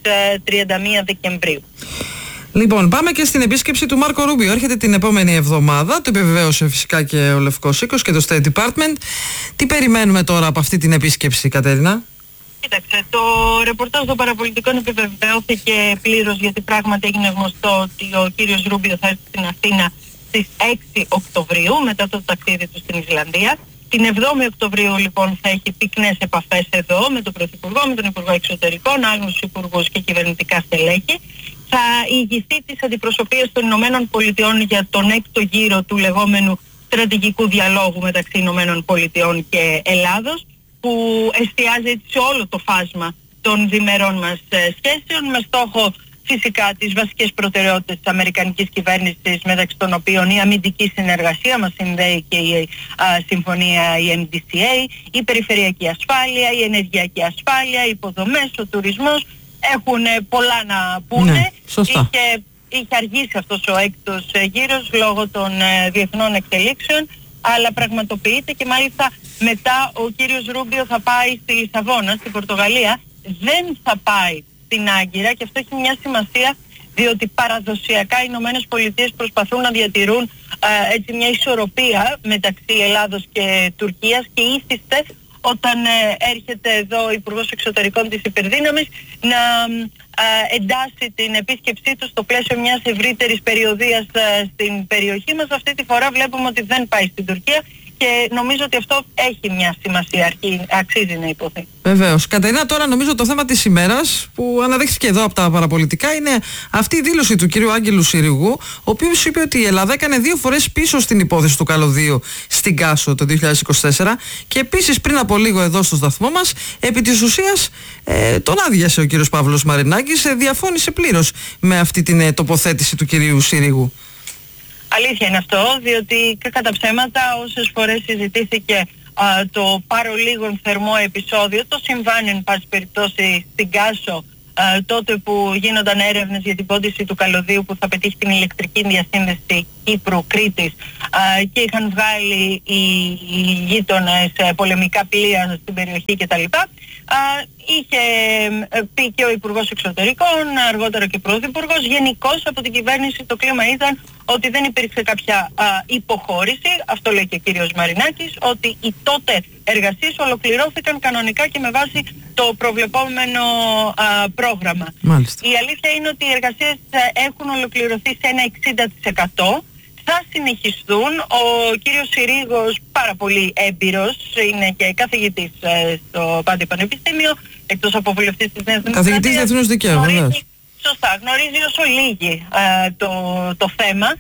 31 Δεκεμβρίου. Λοιπόν, πάμε και στην επίσκεψη του Μάρκο Ρούμπιο. Έρχεται την επόμενη εβδομάδα. Το επιβεβαίωσε φυσικά και ο Λευκός Οίκος και το State Department. Τι περιμένουμε τώρα από αυτή την επίσκεψη, Κατερίνα? Κοίταξε, το ρεπορτάζ των παραπολιτικών επιβεβαιώθηκε πλήρως, γιατί πράγματι έγινε γνωστό ότι ο κύριος Ρούμπιο θα έρθει στην Αθήνα στις 6 Οκτωβρίου μετά το ταξίδι του στην Ισλανδία. Την 7η Οκτωβρίου λοιπόν θα έχει πυκνές επαφές εδώ με τον Πρωθυπουργό, με τον Υπουργό Εξωτερικών, άλλους υπουργούς και κυβερνητικά στελέχη. Θα ηγηθεί της αντιπροσωπείας των Ηνωμένων Πολιτειών για τον έκτο γύρο του λεγόμενου στρατηγικού διαλόγου μεταξύ Ηνωμένων Πολιτειών και Ελλάδος, που εστιάζει σε όλο το φάσμα των διμερών μας σχέσεων, με στόχο φυσικά τις βασικές προτεραιότητες της αμερικανικής κυβέρνησης, μεταξύ των οποίων η αμυντική συνεργασία, μας συνδέει και η συμφωνία, η MDCA, η περιφερειακή ασφάλεια, η ενεργειακή ασφάλεια, οι υποδομές, ο τουρισμός. Έχουν πολλά να πούνε. Ναι, σωστά. Είχε αργήσει αυτός ο έκτος γύρος λόγω των διεθνών εξελίξεων, αλλά πραγματοποιείται και μάλιστα μετά ο κύριος Ρούμπιο θα πάει στη Λισαβόνα, στην Πορτογαλία. Δεν θα πάει στην Άγκυρα και αυτό έχει μια σημασία, διότι παραδοσιακά οι Ηνωμένες Πολιτείες προσπαθούν να διατηρούν έτσι μια ισορροπία μεταξύ Ελλάδος και Τουρκίας και ήθιστε όταν έρχεται εδώ ο Υπουργός Εξωτερικών της Υπερδύναμης να εντάσσει την επίσκεψή του στο πλαίσιο μιας ευρύτερης περιοδίας στην περιοχή μας. Αυτή τη φορά βλέπουμε ότι δεν πάει στην Τουρκία και νομίζω ότι αυτό έχει μια σημασία, αξίζει να υποθεί. Βεβαίως. Κατερίνα, τώρα νομίζω το θέμα της ημέρας που αναδείχθηκε εδώ από τα παραπολιτικά είναι αυτή η δήλωση του κυρίου Άγγελου Συριγού, ο οποίος είπε ότι η Ελλάδα έκανε 2 φορές πίσω στην υπόθεση του καλωδίου στην Κάσο το 2024 και επίσης πριν από λίγο εδώ στο σταθμό μας επί της ουσίας τον άδειασε ο κύριος Παύλος Μαρινάκης, διαφώνησε πλήρως με αυτή την τοποθέτηση του κυρίου Συριγού. Αλήθεια είναι αυτό, διότι κατά ψέματα όσες φορές συζητήθηκε το πάρο λίγων θερμό επεισόδιο, το συμβάν εν πάση περιπτώσει στην Κάσο, τότε που γίνονταν έρευνες για την πόντιση του καλωδίου που θα πετύχει την ηλεκτρική διασύνδεση Κύπρου-Κρήτης και είχαν βγάλει οι γείτονες πολεμικά πλοία στην περιοχή κτλ. Είχε πει και ο Υπουργός Εξωτερικών, αργότερα και Πρωθυπουργός, γενικώς από την κυβέρνηση το κλίμα ήταν ότι δεν υπήρξε κάποια υποχώρηση, αυτό λέει και ο κύριος Μαρινάκης, ότι οι τότε εργασίες ολοκληρώθηκαν κανονικά και με βάση το προβλεπόμενο πρόγραμμα. Μάλιστα. Η αλήθεια είναι ότι οι εργασίες έχουν ολοκληρωθεί σε ένα 60%. Θα συνεχιστούν. Ο κύριος Συρίγος, πάρα πολύ έμπειρος, είναι και καθηγητής στο Πάντιο Πανεπιστήμιο, εκτός από βουλευτής της Νέας Δημοκρατίας. Καθηγητής Διεθνούς Δικαίου, βεβαίως. Σωστά, γνωρίζει όσο λίγοι το θέμα.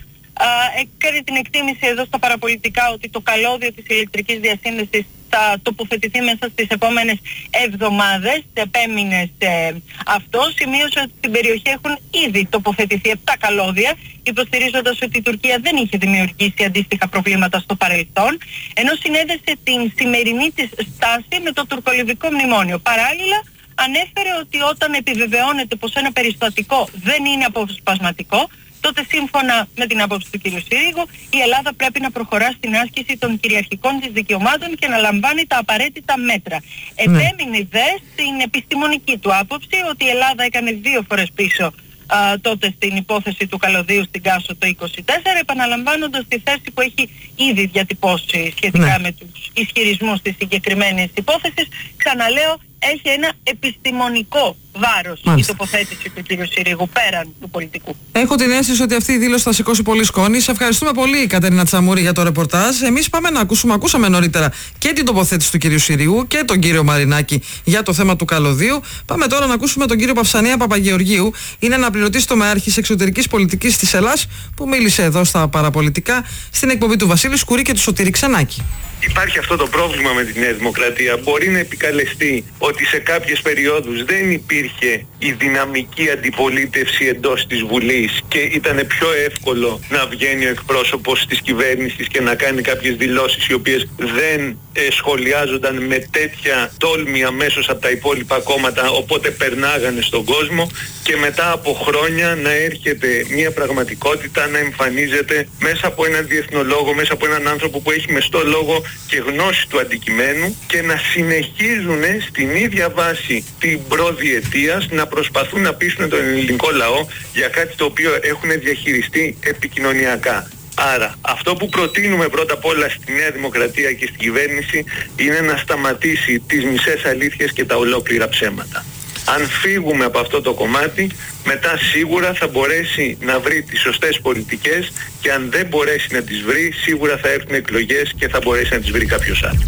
Έκανε την εκτίμηση εδώ στα παραπολιτικά ότι το καλώδιο της ηλεκτρικής διασύνδεσης θα τοποθετηθεί μέσα στις επόμενες εβδομάδες, επέμεινε σε αυτό. Σημείωσε ότι στην περιοχή έχουν ήδη τοποθετηθεί 7 καλώδια, υποστηρίζοντας ότι η Τουρκία δεν είχε δημιουργήσει αντίστοιχα προβλήματα στο παρελθόν, ενώ συνέδεσε την σημερινή της στάση με το τουρκολιβικό μνημόνιο. Παράλληλα, ανέφερε ότι όταν επιβεβαιώνεται πως ένα περιστατικό δεν είναι αποσπασματικό, τότε σύμφωνα με την άποψη του κ. Συρίγου, η Ελλάδα πρέπει να προχωρά στην άσκηση των κυριαρχικών της δικαιωμάτων και να λαμβάνει τα απαραίτητα μέτρα. Επέμεινε δε στην επιστημονική του άποψη ότι η Ελλάδα έκανε 2 φορές πίσω τότε στην υπόθεση του καλωδίου στην Κάσο το 2024, επαναλαμβάνοντας τη θέση που έχει ήδη διατυπώσει σχετικά με τους ισχυρισμούς της συγκεκριμένης υπόθεσης. Ξαναλέω, έχει ένα επιστημονικό βάρος η τοποθέτηση του κ. Συρίγου πέραν του πολιτικού. Έχω την αίσθηση ότι αυτή η δήλωση θα σηκώσει πολύ σκόνη. Σε ευχαριστούμε πολύ, Κατερίνα Τσαμούρη, για το ρεπορτάζ. Εμείς πάμε να ακούσαμε νωρίτερα και την τοποθέτηση του κ. Συρίγου και τον κύριο Μαρινάκη για το θέμα του καλωδίου. Πάμε τώρα να ακούσουμε τον κύριο Παυσανία Παπαγεωργίου. Είναι αναπληρωτής τομεάρχης εξωτερικής πολιτικής της Ελλάς, που μίλησε εδώ στα παραπολιτικά στην εκπομπή του Βασίλη Σκουρή και του Σωτήρη Ξενάκη. Υπάρχει αυτό το πρόβλημα με τη Νέα Δημοκρατία. Μπορεί να επικαλεστεί ότι σε κάποιες περιόδους δεν υπήρχε η δυναμική αντιπολίτευση εντός της Βουλής και ήταν πιο εύκολο να βγαίνει ο εκπρόσωπος της κυβέρνησης και να κάνει κάποιες δηλώσεις οι οποίες δεν σχολιάζονταν με τέτοια τόλμη αμέσως από τα υπόλοιπα κόμματα, οπότε περνάγανε στον κόσμο, και μετά από χρόνια να έρχεται μια πραγματικότητα να εμφανίζεται μέσα από έναν διεθνολόγο, μέσα από έναν άνθρωπο που έχει μεστό λόγο και γνώση του αντικειμένου, και να συνεχίζουν στην ίδια βάση την προδιετίας να προσπαθούν να πείσουν τον ελληνικό λαό για κάτι το οποίο έχουν διαχειριστεί επικοινωνιακά. Άρα αυτό που προτείνουμε πρώτα απ' όλα στη Νέα Δημοκρατία και στην κυβέρνηση είναι να σταματήσει τις μισές αλήθειες και τα ολόκληρα ψέματα. Αν φύγουμε από αυτό το κομμάτι, μετά σίγουρα θα μπορέσει να βρει τις σωστές πολιτικές, και αν δεν μπορέσει να τις βρει, σίγουρα θα έρθουν εκλογές και θα μπορέσει να τις βρει κάποιος άλλος.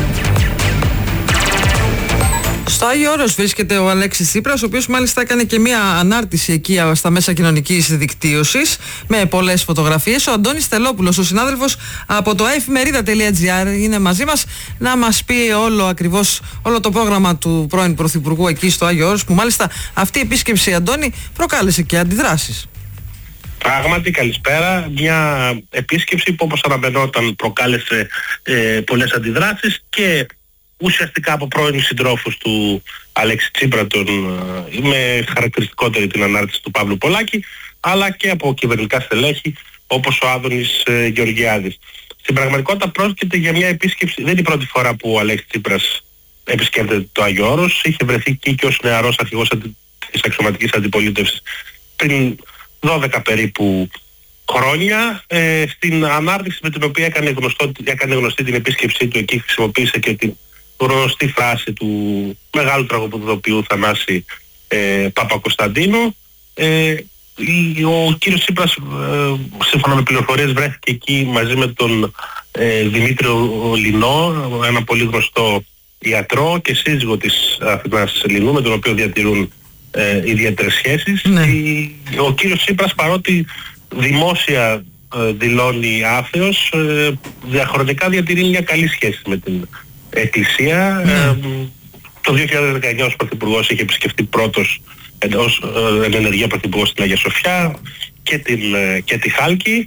Στο Άγιο Όρος βρίσκεται ο Αλέξης Τσίπρας, ο οποίος μάλιστα έκανε και μια ανάρτηση εκεί στα μέσα κοινωνικής δικτύωσης με πολλές φωτογραφίες. Ο Αντώνης Τελόπουλος, ο συνάδελφος από το efemerida.gr, είναι μαζί μας να μας πει όλο το πρόγραμμα του πρώην Πρωθυπουργού εκεί στο Άγιο Όρος, που μάλιστα αυτή η επίσκεψη, Αντώνη, προκάλεσε και αντιδράσεις. Πράγματι, καλησπέρα. Μια επίσκεψη που, όπως αναμενόταν, προκάλεσε πολλές αντιδράσεις και ουσιαστικά από πρώην συντρόφους του Αλέξη Τσίπρα, με χαρακτηριστικότερη την ανάρτηση του Παύλου Πολάκη, αλλά και από κυβερνητικά στελέχη όπως ο Άδωνης Γεωργιάδης. Στην πραγματικότητα πρόκειται για μια επίσκεψη, δεν είναι η πρώτη φορά που ο Αλέξης Τσίπρας επισκέπτεται το Άγιο Όρος. Είχε βρεθεί και ως νεαρός αρχηγός της αξιωματικής αντιπολίτευσης πριν 12 περίπου χρόνια. Στην ανάρτηση με την οποία έκανε γνωστή την επίσκεψή του εκεί, χρησιμοποίησε και την γνωστή φράση του μεγάλου τραγουδοποιού Θανάση Παπακοσταντίνου. Ο κύριος Τσίπρας, σύμφωνα με πληροφορίες, βρέθηκε εκεί μαζί με τον Δημήτριο Λινό, ένα πολύ γνωστό ιατρό και σύζυγο της Αθηνάς Λινού, με τον οποίο διατηρούν ιδιαίτερες σχέσεις. Ο κύριος Τσίπρας, παρότι δημόσια δηλώνει άθεος, διαχρονικά διατηρεί μια καλή σχέση με την Εκκλησία. Το 2019 ως Πρωθυπουργός είχε επισκεφτεί πρώτος ως ενεργεία Πρωθυπουργός στην Αγία Σοφιά και τη Χάλκη.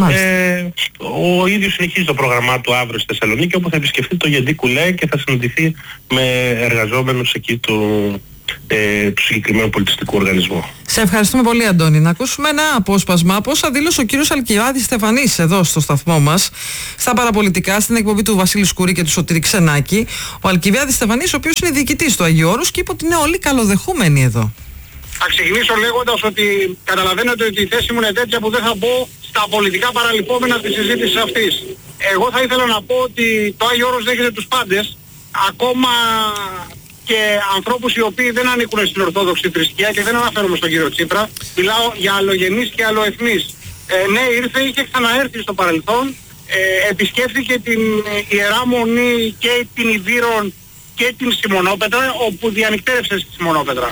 Ο ίδιος συνεχίζει το πρόγραμμά του αύριο στη Θεσσαλονίκη, όπου θα επισκεφτεί το Γεντή Κουλέ και θα συναντηθεί με εργαζόμενους εκεί του συγκεκριμένου πολιτιστικού οργανισμού. Σε ευχαριστούμε πολύ, Αντώνη. Να ακούσουμε ένα απόσπασμα από όσα δήλωσε ο κύριος Αλκιβάδης Στεφανής εδώ στο σταθμό μας, στα παραπολιτικά, στην εκπομπή του Βασίλη Σκουρή και του Σωτήρη Ξενάκη. Ο Αλκιβάδης Στεφανής, ο οποίος είναι διοικητής του Αγίου Όρους, και είπε ότι είναι όλοι καλοδεχούμενοι εδώ. Θα ξεκινήσω λέγοντας ότι καταλαβαίνετε ότι η θέση μου είναι τέτοια που δεν θα μπω στα πολιτικά παραλυπόμενα της συζήτησης αυτής. Εγώ θα ήθελα να πω ότι το Άγιο Όρος δέχεται τους πάντες, ακόμα και ανθρώπους οι οποίοι δεν ανήκουν στην Ορθόδοξη θρησκεία, και δεν αναφέρομαι στον κύριο Τσίπρα. Μιλάω για αλλογενείς και αλλοεθνείς. Ναι, είχε ξαναέρθει στο παρελθόν, επισκέφθηκε την Ιερά Μονή και την Ιδύρων και την Σιμονόπετρα, όπου διανυκτέρευσε στη Σιμονόπετρα.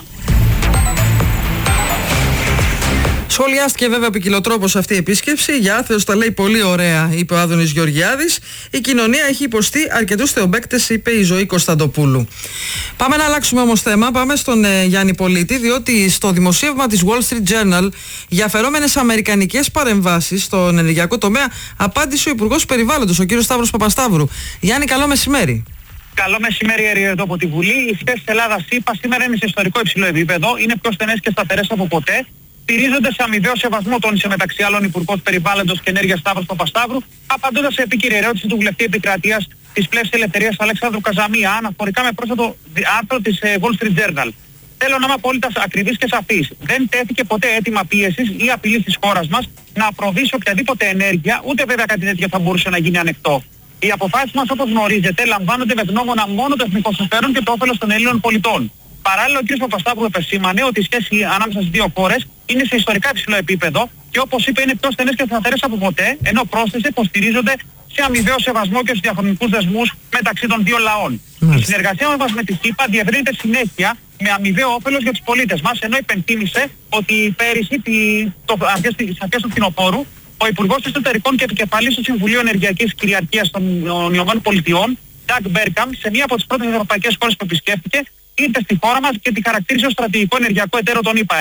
Σχολιάστηκε βέβαια ποικιλοτρόπως αυτή η επίσκεψη. Για άθεος τα λέει πολύ ωραία, είπε ο Άδωνης Γεωργιάδης. Η κοινωνία έχει υποστεί αρκετούς θεομπαίκτες, είπε η Ζωή Κωνσταντοπούλου. Πάμε να αλλάξουμε όμως θέμα. Πάμε στον Γιάννη Πολίτη, διότι στο δημοσίευμα της Wall Street Journal για αφαιρόμενες αμερικανικές παρεμβάσεις στον ενεργειακό τομέα απάντησε ο Υπουργός Περιβάλλοντος, ο κύριος Σταύρος Παπασταύρου. Γιάννη, καλό μεσημέρι. Καλό μεσημέρι εδώ από τη Βουλή. Οι σχέσεις Ελλάδα-ΣΥΠΑ σήμερα είναι σε ιστορικό υψηλό επίπεδο, είναι πιο στενές και σταθερές από ποτέ. Στηρίζονται σε αμοιβαίο σεβασμό, τόνισε μεταξύ άλλων Υπουργός Περιβάλλοντος και Ενέργειας Σταύρος Παπασταύρου, απαντώντας σε επίκαιρη ερώτηση του βουλευτή επικρατείας της Πλεύσης Ελευθερίας Αλέξανδρου Καζαμία, αναφορικά με πρόσφατο άρθρο της Wall Street Journal. Θέλω να είμαι απόλυτα ακριβής και σαφής. Δεν τέθηκε ποτέ αίτημα πίεσης ή απειλής της χώρας μας να προβεί σε οποιαδήποτε ενέργεια, ούτε βέβαια κάτι τέτοιο θα μπορούσε να γίνει ανεκτό. Οι αποφάσεις μας, όπως γνωρίζετε, λαμβάνονται με γνώμονα μόνο το εθνικό συμφέρον και το όφελος των Ελλήνων πολιτών. Παράλληλα, ο κ. Παπασταύρου επεσήμανε ότι η σχέση ανάμεσα στις δύο χώρες είναι σε ιστορικά υψηλό επίπεδο και, όπως είπε, είναι πιο στενές και σταθερές από ποτέ, ενώ πρόσθεσε πως στηρίζονται σε αμοιβαίο σεβασμό και στους διαχρονικούς δεσμούς μεταξύ των δύο λαών. Η συνεργασία μας με τη ΣΥΠΑ διευρύνεται συνέχεια με αμοιβαίο όφελος για τους πολίτες μας, ενώ υπενθύμησε ότι πέρυσι, στις αρχές του φθινοπόρου, ο Υπουργός Εσωτερικών και Επικεφαλής του Συμβουλίου Ενεργειακής Κυριαρχίας των ΗΠΑ, Doug Burgum, σε μία από τις πρώτες ευρωπαϊκές χώρες που επισκέφθηκε, ήρθε στη χώρα μας και τη χαρακτήρισε ως στρατηγικό ενεργειακό εταίρο των ΗΠΑ.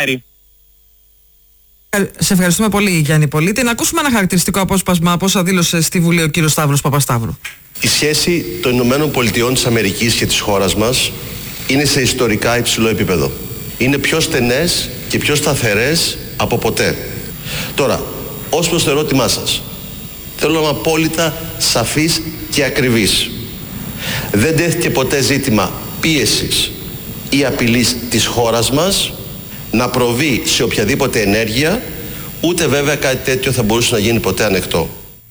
Σε ευχαριστούμε πολύ, Γιάννη Πολίτη. Να ακούσουμε ένα χαρακτηριστικό απόσπασμα από όσα δήλωσε στη Βουλή ο κύριος Σταύρος Παπασταύρου. Η σχέση των Ηνωμένων Πολιτειών της Αμερικής και της χώρας μας είναι σε ιστορικά υψηλό επίπεδο. Είναι πιο στενές και πιο σταθερές από ποτέ. Τώρα, ως προς το ερώτημά σας, θέλω να είμαι απόλυτα σαφής και ακριβής. Δεν τέθηκε ποτέ ζήτημα πίεσης ή απειλής της χώρας μας να προβεί σε οποιαδήποτε ενέργεια, ούτε βέβαια κάτι τέτοιο θα μπορούσε να γίνει ποτέ ανεκτό.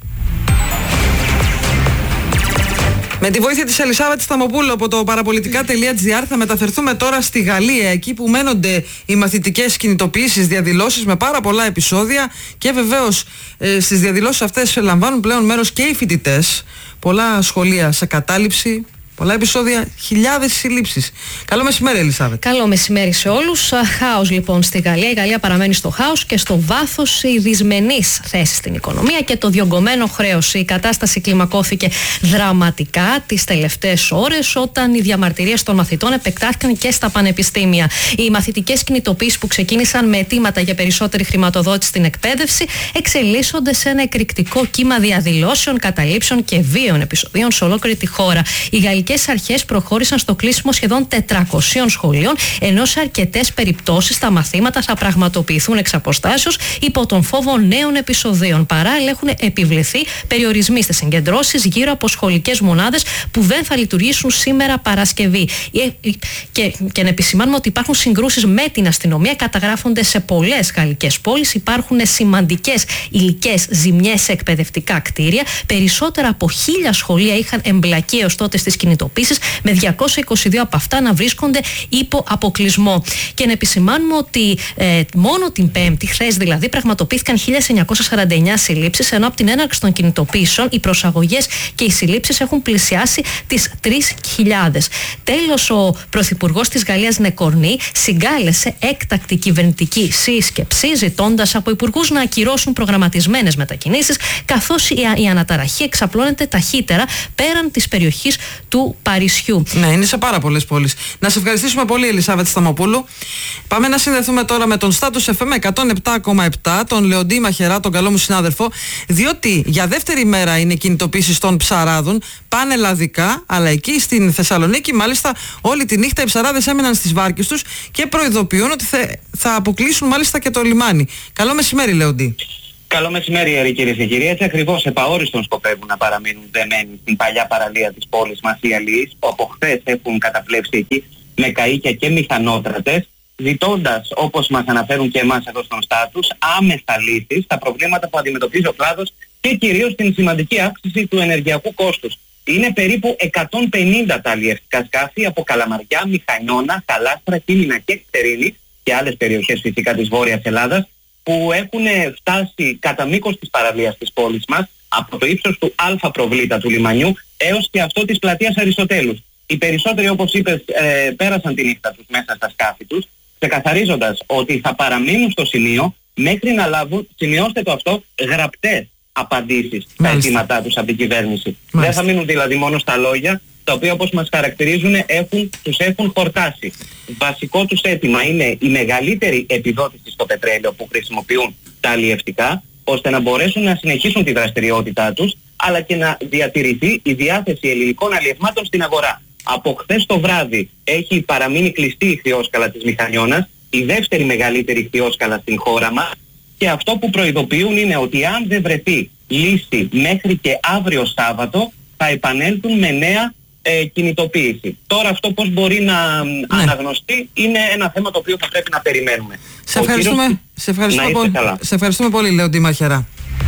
Με τη βοήθεια της Ελισάβετ Σταμοπούλου από το παραπολιτικά.gr θα μεταφερθούμε τώρα στη Γαλλία, εκεί που μένονται οι μαθητικές κινητοποιήσεις, διαδηλώσεις με πάρα πολλά επεισόδια, και βεβαίως στις διαδηλώσεις αυτές λαμβάνουν πλέον μέρος και οι φοιτητές. Πολλά σχολεία σε κατάληψη, πολλά επεισόδια, χιλιάδες συλλήψεις. Καλό μεσημέρι, Ελισάβετ. Καλό μεσημέρι σε όλους. Χάος λοιπόν στη Γαλλία. Η Γαλλία παραμένει στο χάος και στο βάθος η δυσμενής θέση στην οικονομία και το διωγγωμένο χρέος. Η κατάσταση κλιμακώθηκε δραματικά τις τελευταίες ώρες, όταν οι διαμαρτυρίες των μαθητών επεκτάθηκαν και στα πανεπιστήμια. Οι μαθητικές κινητοποιήσεις που ξεκίνησαν με αιτήματα για περισσότερη χρηματοδότηση στην εκπαίδευση εξελίσσονται σε ένα εκρηκτικό κύμα διαδηλώσεων, καταλήψεων και βίαιων επεισοδίων σε ολόκληρη τη χώρα. Οι γαλλικές αρχές προχώρησαν στο κλείσιμο σχεδόν 400 σχολείων, ενώ σε αρκετές περιπτώσεις τα μαθήματα θα πραγματοποιηθούν εξ αποστάσεως υπό τον φόβο νέων επεισοδίων. Παράλληλα, έχουν επιβληθεί περιορισμοί στις συγκεντρώσεις γύρω από σχολικές μονάδες που δεν θα λειτουργήσουν σήμερα Παρασκευή. Και να επισημάνουμε ότι υπάρχουν συγκρούσεις με την αστυνομία, καταγράφονται σε πολλές γαλλικές πόλεις, υπάρχουν σημαντικές υλικές ζημιές σε εκπαιδευτικά κτίρια. Περισσότερα από 1000 σχολεία είχαν εμπλακεί έως τότε στις κινητοποιήσεις κινητοποίησεις, με 222 από αυτά να βρίσκονται υπό αποκλεισμό. Και να επισημάνουμε ότι μόνο την Πέμπτη, χθες δηλαδή, πραγματοποιήθηκαν 1.949 συλλήψεις, ενώ από την έναρξη των κινητοποίησεων οι προσαγωγές και οι συλλήψεις έχουν πλησιάσει τις 3.000. Τέλος, ο Πρωθυπουργός της Γαλλίας Νεκορνή συγκάλεσε έκτακτη κυβερνητική σύσκεψη, ζητώντας από υπουργούς να ακυρώσουν προγραμματισμένες μετακινήσεις, καθώς η αναταραχή εξαπλώνεται ταχύτερα πέραν της περιοχής του Παρισιού. Ναι, είναι σε πάρα πολλές πόλεις. Να σε ευχαριστήσουμε πολύ, Ελισάβετ Σταμοπούλου. Πάμε να συνδεθούμε τώρα με τον Status FM 107,7, τον Λεοντή Μαχερά, τον καλό μου συνάδελφο, διότι για δεύτερη μέρα είναι κινητοποίησεις των ψαράδων, πανελλαδικά, αλλά εκεί στην Θεσσαλονίκη, μάλιστα, όλη τη νύχτα οι ψαράδες έμειναν στις βάρκες τους και προειδοποιούν ότι θα αποκλείσουν μάλιστα και το λιμάνι. Καλό μεσημέρι, Λεοντή. Καλό μεσημέρι, κυρίες και κύριοι. Έτσι ακριβώς επαόριστον σκοπεύουν να παραμείνουν δεμένοι στην παλιά παραλία της πόλης μας οι αλληλείς, που από χθες έχουν καταπλέψει εκεί με καΐκια και μηχανότρατες, ζητώντας, όπως μας αναφέρουν και εμάς εδώ στον Status, άμεσα λύσεις στα προβλήματα που αντιμετωπίζει ο κλάδος και κυρίως την σημαντική αύξηση του ενεργειακού κόστους. Είναι περίπου 150 τα αλλιευτικά σκάφη από Καλαμαριά, Μιχαηνώνα, Καλάστρα, Κίλινα και Εξτερίνη και άλλες περιοχές φυσικά της Βόρειας Ελλάδας, που έχουν φτάσει κατά μήκος της παραλίας της πόλης μας, από το ύψος του Α προβλήτα του λιμανιού έως και αυτό της πλατείας Αριστοτέλους. Οι περισσότεροι, όπως είπες, πέρασαν τη νύχτα τους μέσα στα σκάφη τους, ξεκαθαρίζοντας ότι θα παραμείνουν στο σημείο μέχρι να λάβουν, σημειώστε το αυτό, γραπτές απαντήσεις στα αιτήματά τους από την κυβέρνηση. Δεν θα μείνουν δηλαδή μόνο στα λόγια, τα οποία όπως μας χαρακτηρίζουν τους έχουν χορτάσει. Βασικό τους αίτημα είναι η μεγαλύτερη επιδότηση στο πετρέλαιο που χρησιμοποιούν τα αλλιευτικά, ώστε να μπορέσουν να συνεχίσουν τη δραστηριότητά τους, αλλά και να διατηρηθεί η διάθεση ελληνικών αλλιευμάτων στην αγορά. Από χθες το βράδυ έχει παραμείνει κλειστή η χθιόσκαλα της Μηχανιώνας, η δεύτερη μεγαλύτερη χθιόσκαλα στην χώρα μας, και αυτό που προειδοποιούν είναι ότι αν δεν βρεθεί λύση μέχρι και αύριο Σάββατο, θα επανέλθουν με νέα κινητοποίηση. Τώρα αυτό πώς μπορεί να αναγνωστεί είναι ένα θέμα το οποίο θα πρέπει να περιμένουμε. Σε ευχαριστούμε πολύ, Λεοντή Μαχερά.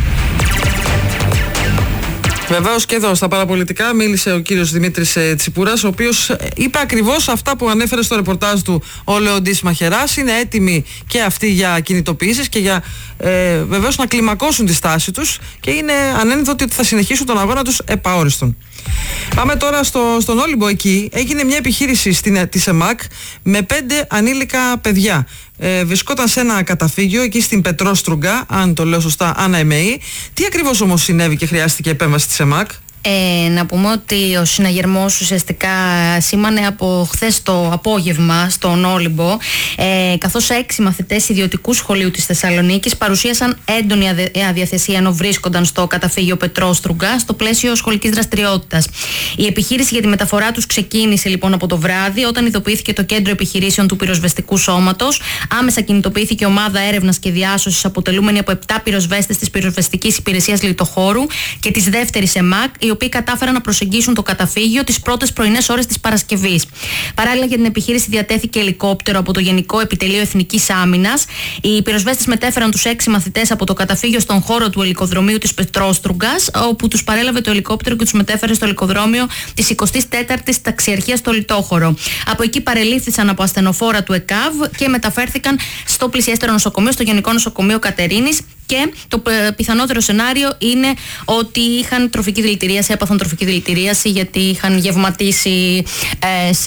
Βεβαίως και εδώ στα παραπολιτικά μίλησε ο κύριος Δημήτρης Τσιπούρας, ο οποίος είπε ακριβώς αυτά που ανέφερε στο ρεπορτάζ του ο Λεοντής Μαχεράς. Είναι έτοιμοι και αυτοί για κινητοποιήσεις και για βεβαίως να κλιμακώσουν τη στάση τους, και είναι ανένδοτοι ότι θα συνεχίσουν τον αγώνα τους επαόριστον. Πάμε τώρα στον Όλυμπο. Εκεί έγινε μια επιχείρηση της ΕΜΑΚ με 5 ανήλικα παιδιά. Βρισκόταν σε ένα καταφύγιο εκεί στην Πετρόστρογγα, αν το λέω σωστά, Άννα ΕΜΕΗ. Τι ακριβώς όμως συνέβη και χρειάστηκε επέμβαση της ΕΜΑΚ? Να πούμε ότι ο συναγερμός ουσιαστικά σήμανε από χθες το απόγευμα στον Όλυμπο, καθώς 6 μαθητές ιδιωτικού σχολείου της Θεσσαλονίκης παρουσίασαν έντονη αδιαθεσία ενώ βρίσκονταν στο καταφύγιο Πετρόστρογγα στο πλαίσιο σχολικής δραστηριότητας. Η επιχείρηση για τη μεταφορά τους ξεκίνησε λοιπόν από το βράδυ, όταν ειδοποιήθηκε το κέντρο επιχειρήσεων του πυροσβεστικού σώματος. Άμεσα κινητοποιήθηκε ομάδα έρευνας και διάσωσης αποτελούμενη από 7 πυροσβέστες της πυροσβεστικής υπηρεσίας Λιτοχώρου και της δεύτερης ΕΜΑΚ, οι οποίοι κατάφεραν να προσεγγίσουν το καταφύγιο τις πρώτες πρωινές ώρες της Παρασκευής. Παράλληλα, για την επιχείρηση διατέθηκε ελικόπτερο από το Γενικό Επιτελείο Εθνικής Άμυνας. Οι πυροσβέστες μετέφεραν τους 6 μαθητές από το καταφύγιο στον χώρο του ελικοδρομίου της Πετρόστρογγας, όπου τους παρέλαβε το ελικόπτερο και τους μετέφερε στο ελικοδρόμιο της 24ης Ταξιαρχίας στο Λιτόχωρο. Από εκεί παρελήφθησαν από ασθενοφόρα του ΕΚΑΒ και μεταφέρθηκαν στο πλησιέστερο νοσοκομείο, στο Γενικό Νοσοκομείο Κατερίνης. Και το πιθανότερο σενάριο είναι ότι είχαν τροφική δηλητηρίαση, έπαθαν τροφική δηλητηρίαση, γιατί είχαν γευματίσει σε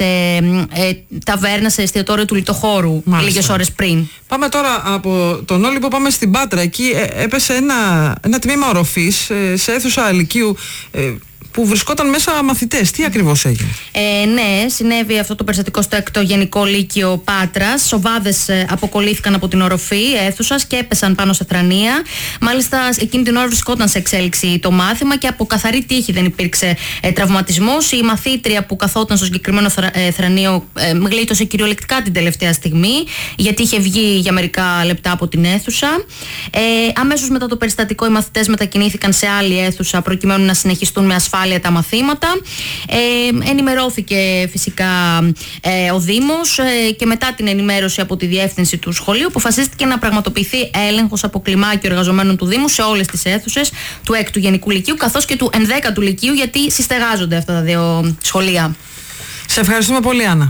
ταβέρνα, σε εστιατόριο του Λιτοχώρου λίγες ώρες πριν. Πάμε τώρα από τον Όλυμπο, πάμε στην Πάτρα. Εκεί έπεσε ένα τμήμα οροφής σε αίθουσα λυκείου που βρισκόταν μέσα μαθητές. Τι ακριβώς έγινε? Ναι, συνέβη αυτό το περιστατικό στο 6ο Γενικό Λύκειο Πάτρας. Σοβάδες αποκολλήθηκαν από την οροφή αίθουσας και έπεσαν πάνω σε θρανία. Μάλιστα, εκείνη την ώρα βρισκόταν σε εξέλιξη το μάθημα και από καθαρή τύχη δεν υπήρξε τραυματισμός. Η μαθήτρια που καθόταν στο συγκεκριμένο θρανίο γλίτωσε κυριολεκτικά την τελευταία στιγμή, γιατί είχε βγει για μερικά λεπτά από την αίθουσα. Αμέσως μετά το περιστατικό, οι μαθητές μετακινήθηκαν σε άλλη αίθουσα προκειμένου να συνεχιστούν με ασφάλεια ασφάλεια τα μαθήματα. Ενημερώθηκε φυσικά ο Δήμος και μετά την ενημέρωση από τη διεύθυνση του σχολείου αποφασίστηκε να πραγματοποιηθεί έλεγχος από κλιμάκιο εργαζομένων του Δήμου σε όλες τις αίθουσες του 6ου Γενικού Λυκείου καθώς και του 11ου Λυκείου, γιατί συστεγάζονται αυτά τα δύο σχολεία. Σε ευχαριστούμε πολύ, Άννα.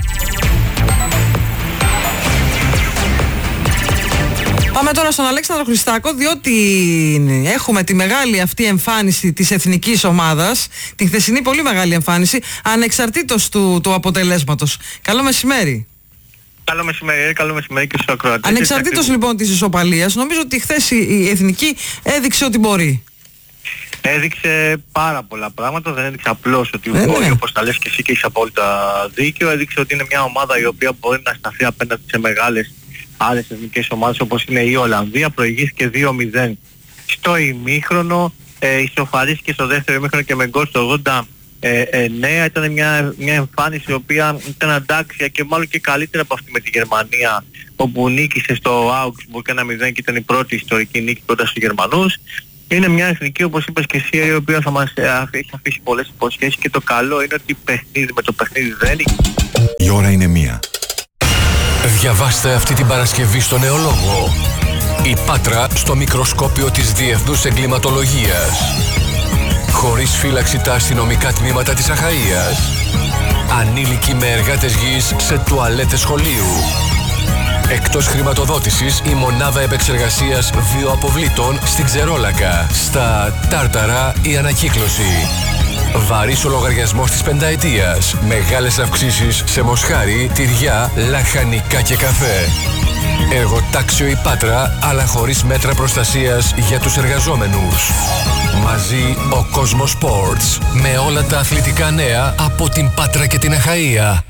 Πάμε τώρα στον Αλέξανδρο Χριστάκο, διότι έχουμε τη μεγάλη αυτή εμφάνιση της εθνικής ομάδας, τη χθεσινή πολύ μεγάλη εμφάνιση, ανεξαρτήτως του αποτελέσματος. Καλό μεσημέρι. Καλό μεσημέρι και στους ακροατές. Ανεξαρτήτως λοιπόν της ισοπαλίας, νομίζω ότι χθες η εθνική έδειξε ότι μπορεί. Έδειξε πάρα πολλά πράγματα, δεν έδειξε απλώς ότι μπορεί, όπως τα λες και εσύ και είσαι απόλυτα δίκαιο. Έδειξε ότι είναι μια ομάδα η οποία μπορεί να σταθεί απέναντι σε μεγάλες άλλες εθνικές ομάδες όπως είναι η Ολλανδία. Προηγήθηκε 2-0 στο ημίχρονο, ισοφαρίστηκε στο δεύτερο ημίχρονο και με γκολ στο 89. Ήταν μια εμφάνιση η οποία ήταν αντάξια και μάλλον και καλύτερα από αυτή με τη Γερμανία, όπου νίκησε στο Augsburg 1-0 και ήταν η πρώτη ιστορική νίκη κοντά στους Γερμανούς. Είναι μια εθνική, όπως είπες και εσύ, η οποία θα μας έχει αφήσει πολλές υποσχέσεις και το καλό είναι ότι παιχνίδι με το παιχνίδι δεν είναι. Η ώρα είναι 1. Διαβάστε αυτή την Παρασκευή στο Νεολόγο. Η Πάτρα στο μικροσκόπιο της Διεθνούς Εγκληματολογίας. Χωρίς φύλαξη τα αστυνομικά τμήματα της Αχαΐας. Ανήλικοι με εργάτες γης σε τουαλέτες σχολείου. Εκτός χρηματοδότησης η μονάδα επεξεργασίας βιοαποβλήτων στην Ξερόλακα. Στα Τάρταρα η ανακύκλωση. Βαρύς ο λογαριασμός της πενταετίας. Μεγάλες αυξήσεις σε μοσχάρι, τυριά, λαχανικά και καφέ. Εργοτάξιο η Πάτρα, αλλά χωρίς μέτρα προστασίας για τους εργαζόμενους. Μαζί ο Κόσμος Sports, με όλα τα αθλητικά νέα από την Πάτρα και την Αχαΐα.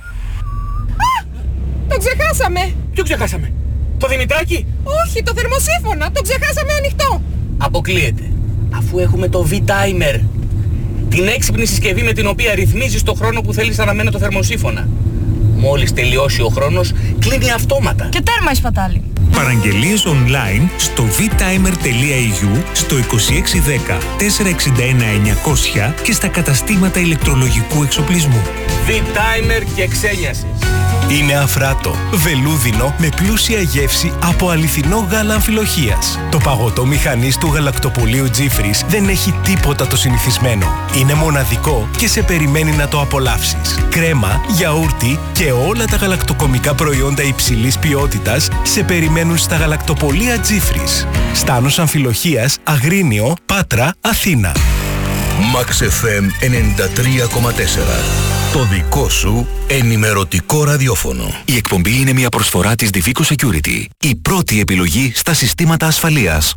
Το ξεχάσαμε! Ποιο ξεχάσαμε? Το Δημητράκη? Όχι, το θερμοσύφωνα! Το ξεχάσαμε ανοιχτό! Αποκλείεται. Αφού έχουμε το V-Timer. Την έξυπνη συσκευή με την οποία ρυθμίζεις το χρόνο που θέλεις να αναμένει το θερμοσύφωνα. Μόλις τελειώσει ο χρόνος, κλείνει αυτόματα. Και τέρμα η σπατάλη. Παραγγελίες online στο vtimer.eu, στο 2610 461 900 και στα καταστήματα ηλεκτρολογικού εξοπλισμού. V-Timer και ξένιασες. Είναι αφράτο, βελούδινο με πλούσια γεύση από αληθινό γάλα αμφιλοχείας. Το παγωτό μηχανής του γαλακτοπουλίου Τζίφρις δεν έχει τίποτα το συνηθισμένο. Είναι μοναδικό και σε περιμένει να το απολαύσεις. Κρέμα, γιαούρτι και όλα τα γαλακτοκομικά προϊόντα υψηλής ποιότητας σε περιμένουν στα γαλακτοπολία Τζίφρις. Στάνος Αμφιλοχείας, Αγρίνιο, Πάτρα, Αθήνα. Max FM 93,4. Το δικό σου ενημερωτικό ραδιόφωνο. Η εκπομπή είναι μια προσφορά της Divico Security. Η πρώτη επιλογή στα συστήματα ασφαλείας.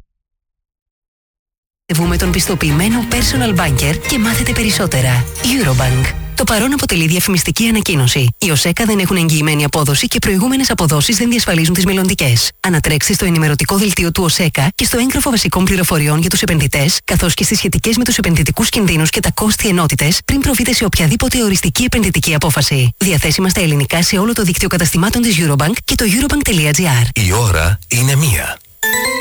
Με τον πιστοποιημένο personal banker και μάθετε περισσότερα. Eurobank. Το παρόν αποτελεί διαφημιστική ανακοίνωση. Οι ΟΣΕΚΑ δεν έχουν εγγυημένη απόδοση και προηγούμενες αποδόσεις δεν διασφαλίζουν τις μελλοντικές. Ανατρέξτε στο ενημερωτικό δελτίο του ΟΣΕΚΑ και στο έγγραφο βασικών πληροφοριών για τους επενδυτές, καθώς και στις σχετικές με τους επενδυτικούς κινδύνους και τα κόστη ενότητες, πριν προβείτε σε οποιαδήποτε οριστική επενδυτική απόφαση. Διαθέσιμα στα ελληνικά σε όλο το δίκτυο καταστημάτων της Eurobank και το eurobank.gr. Η ώρα είναι 1.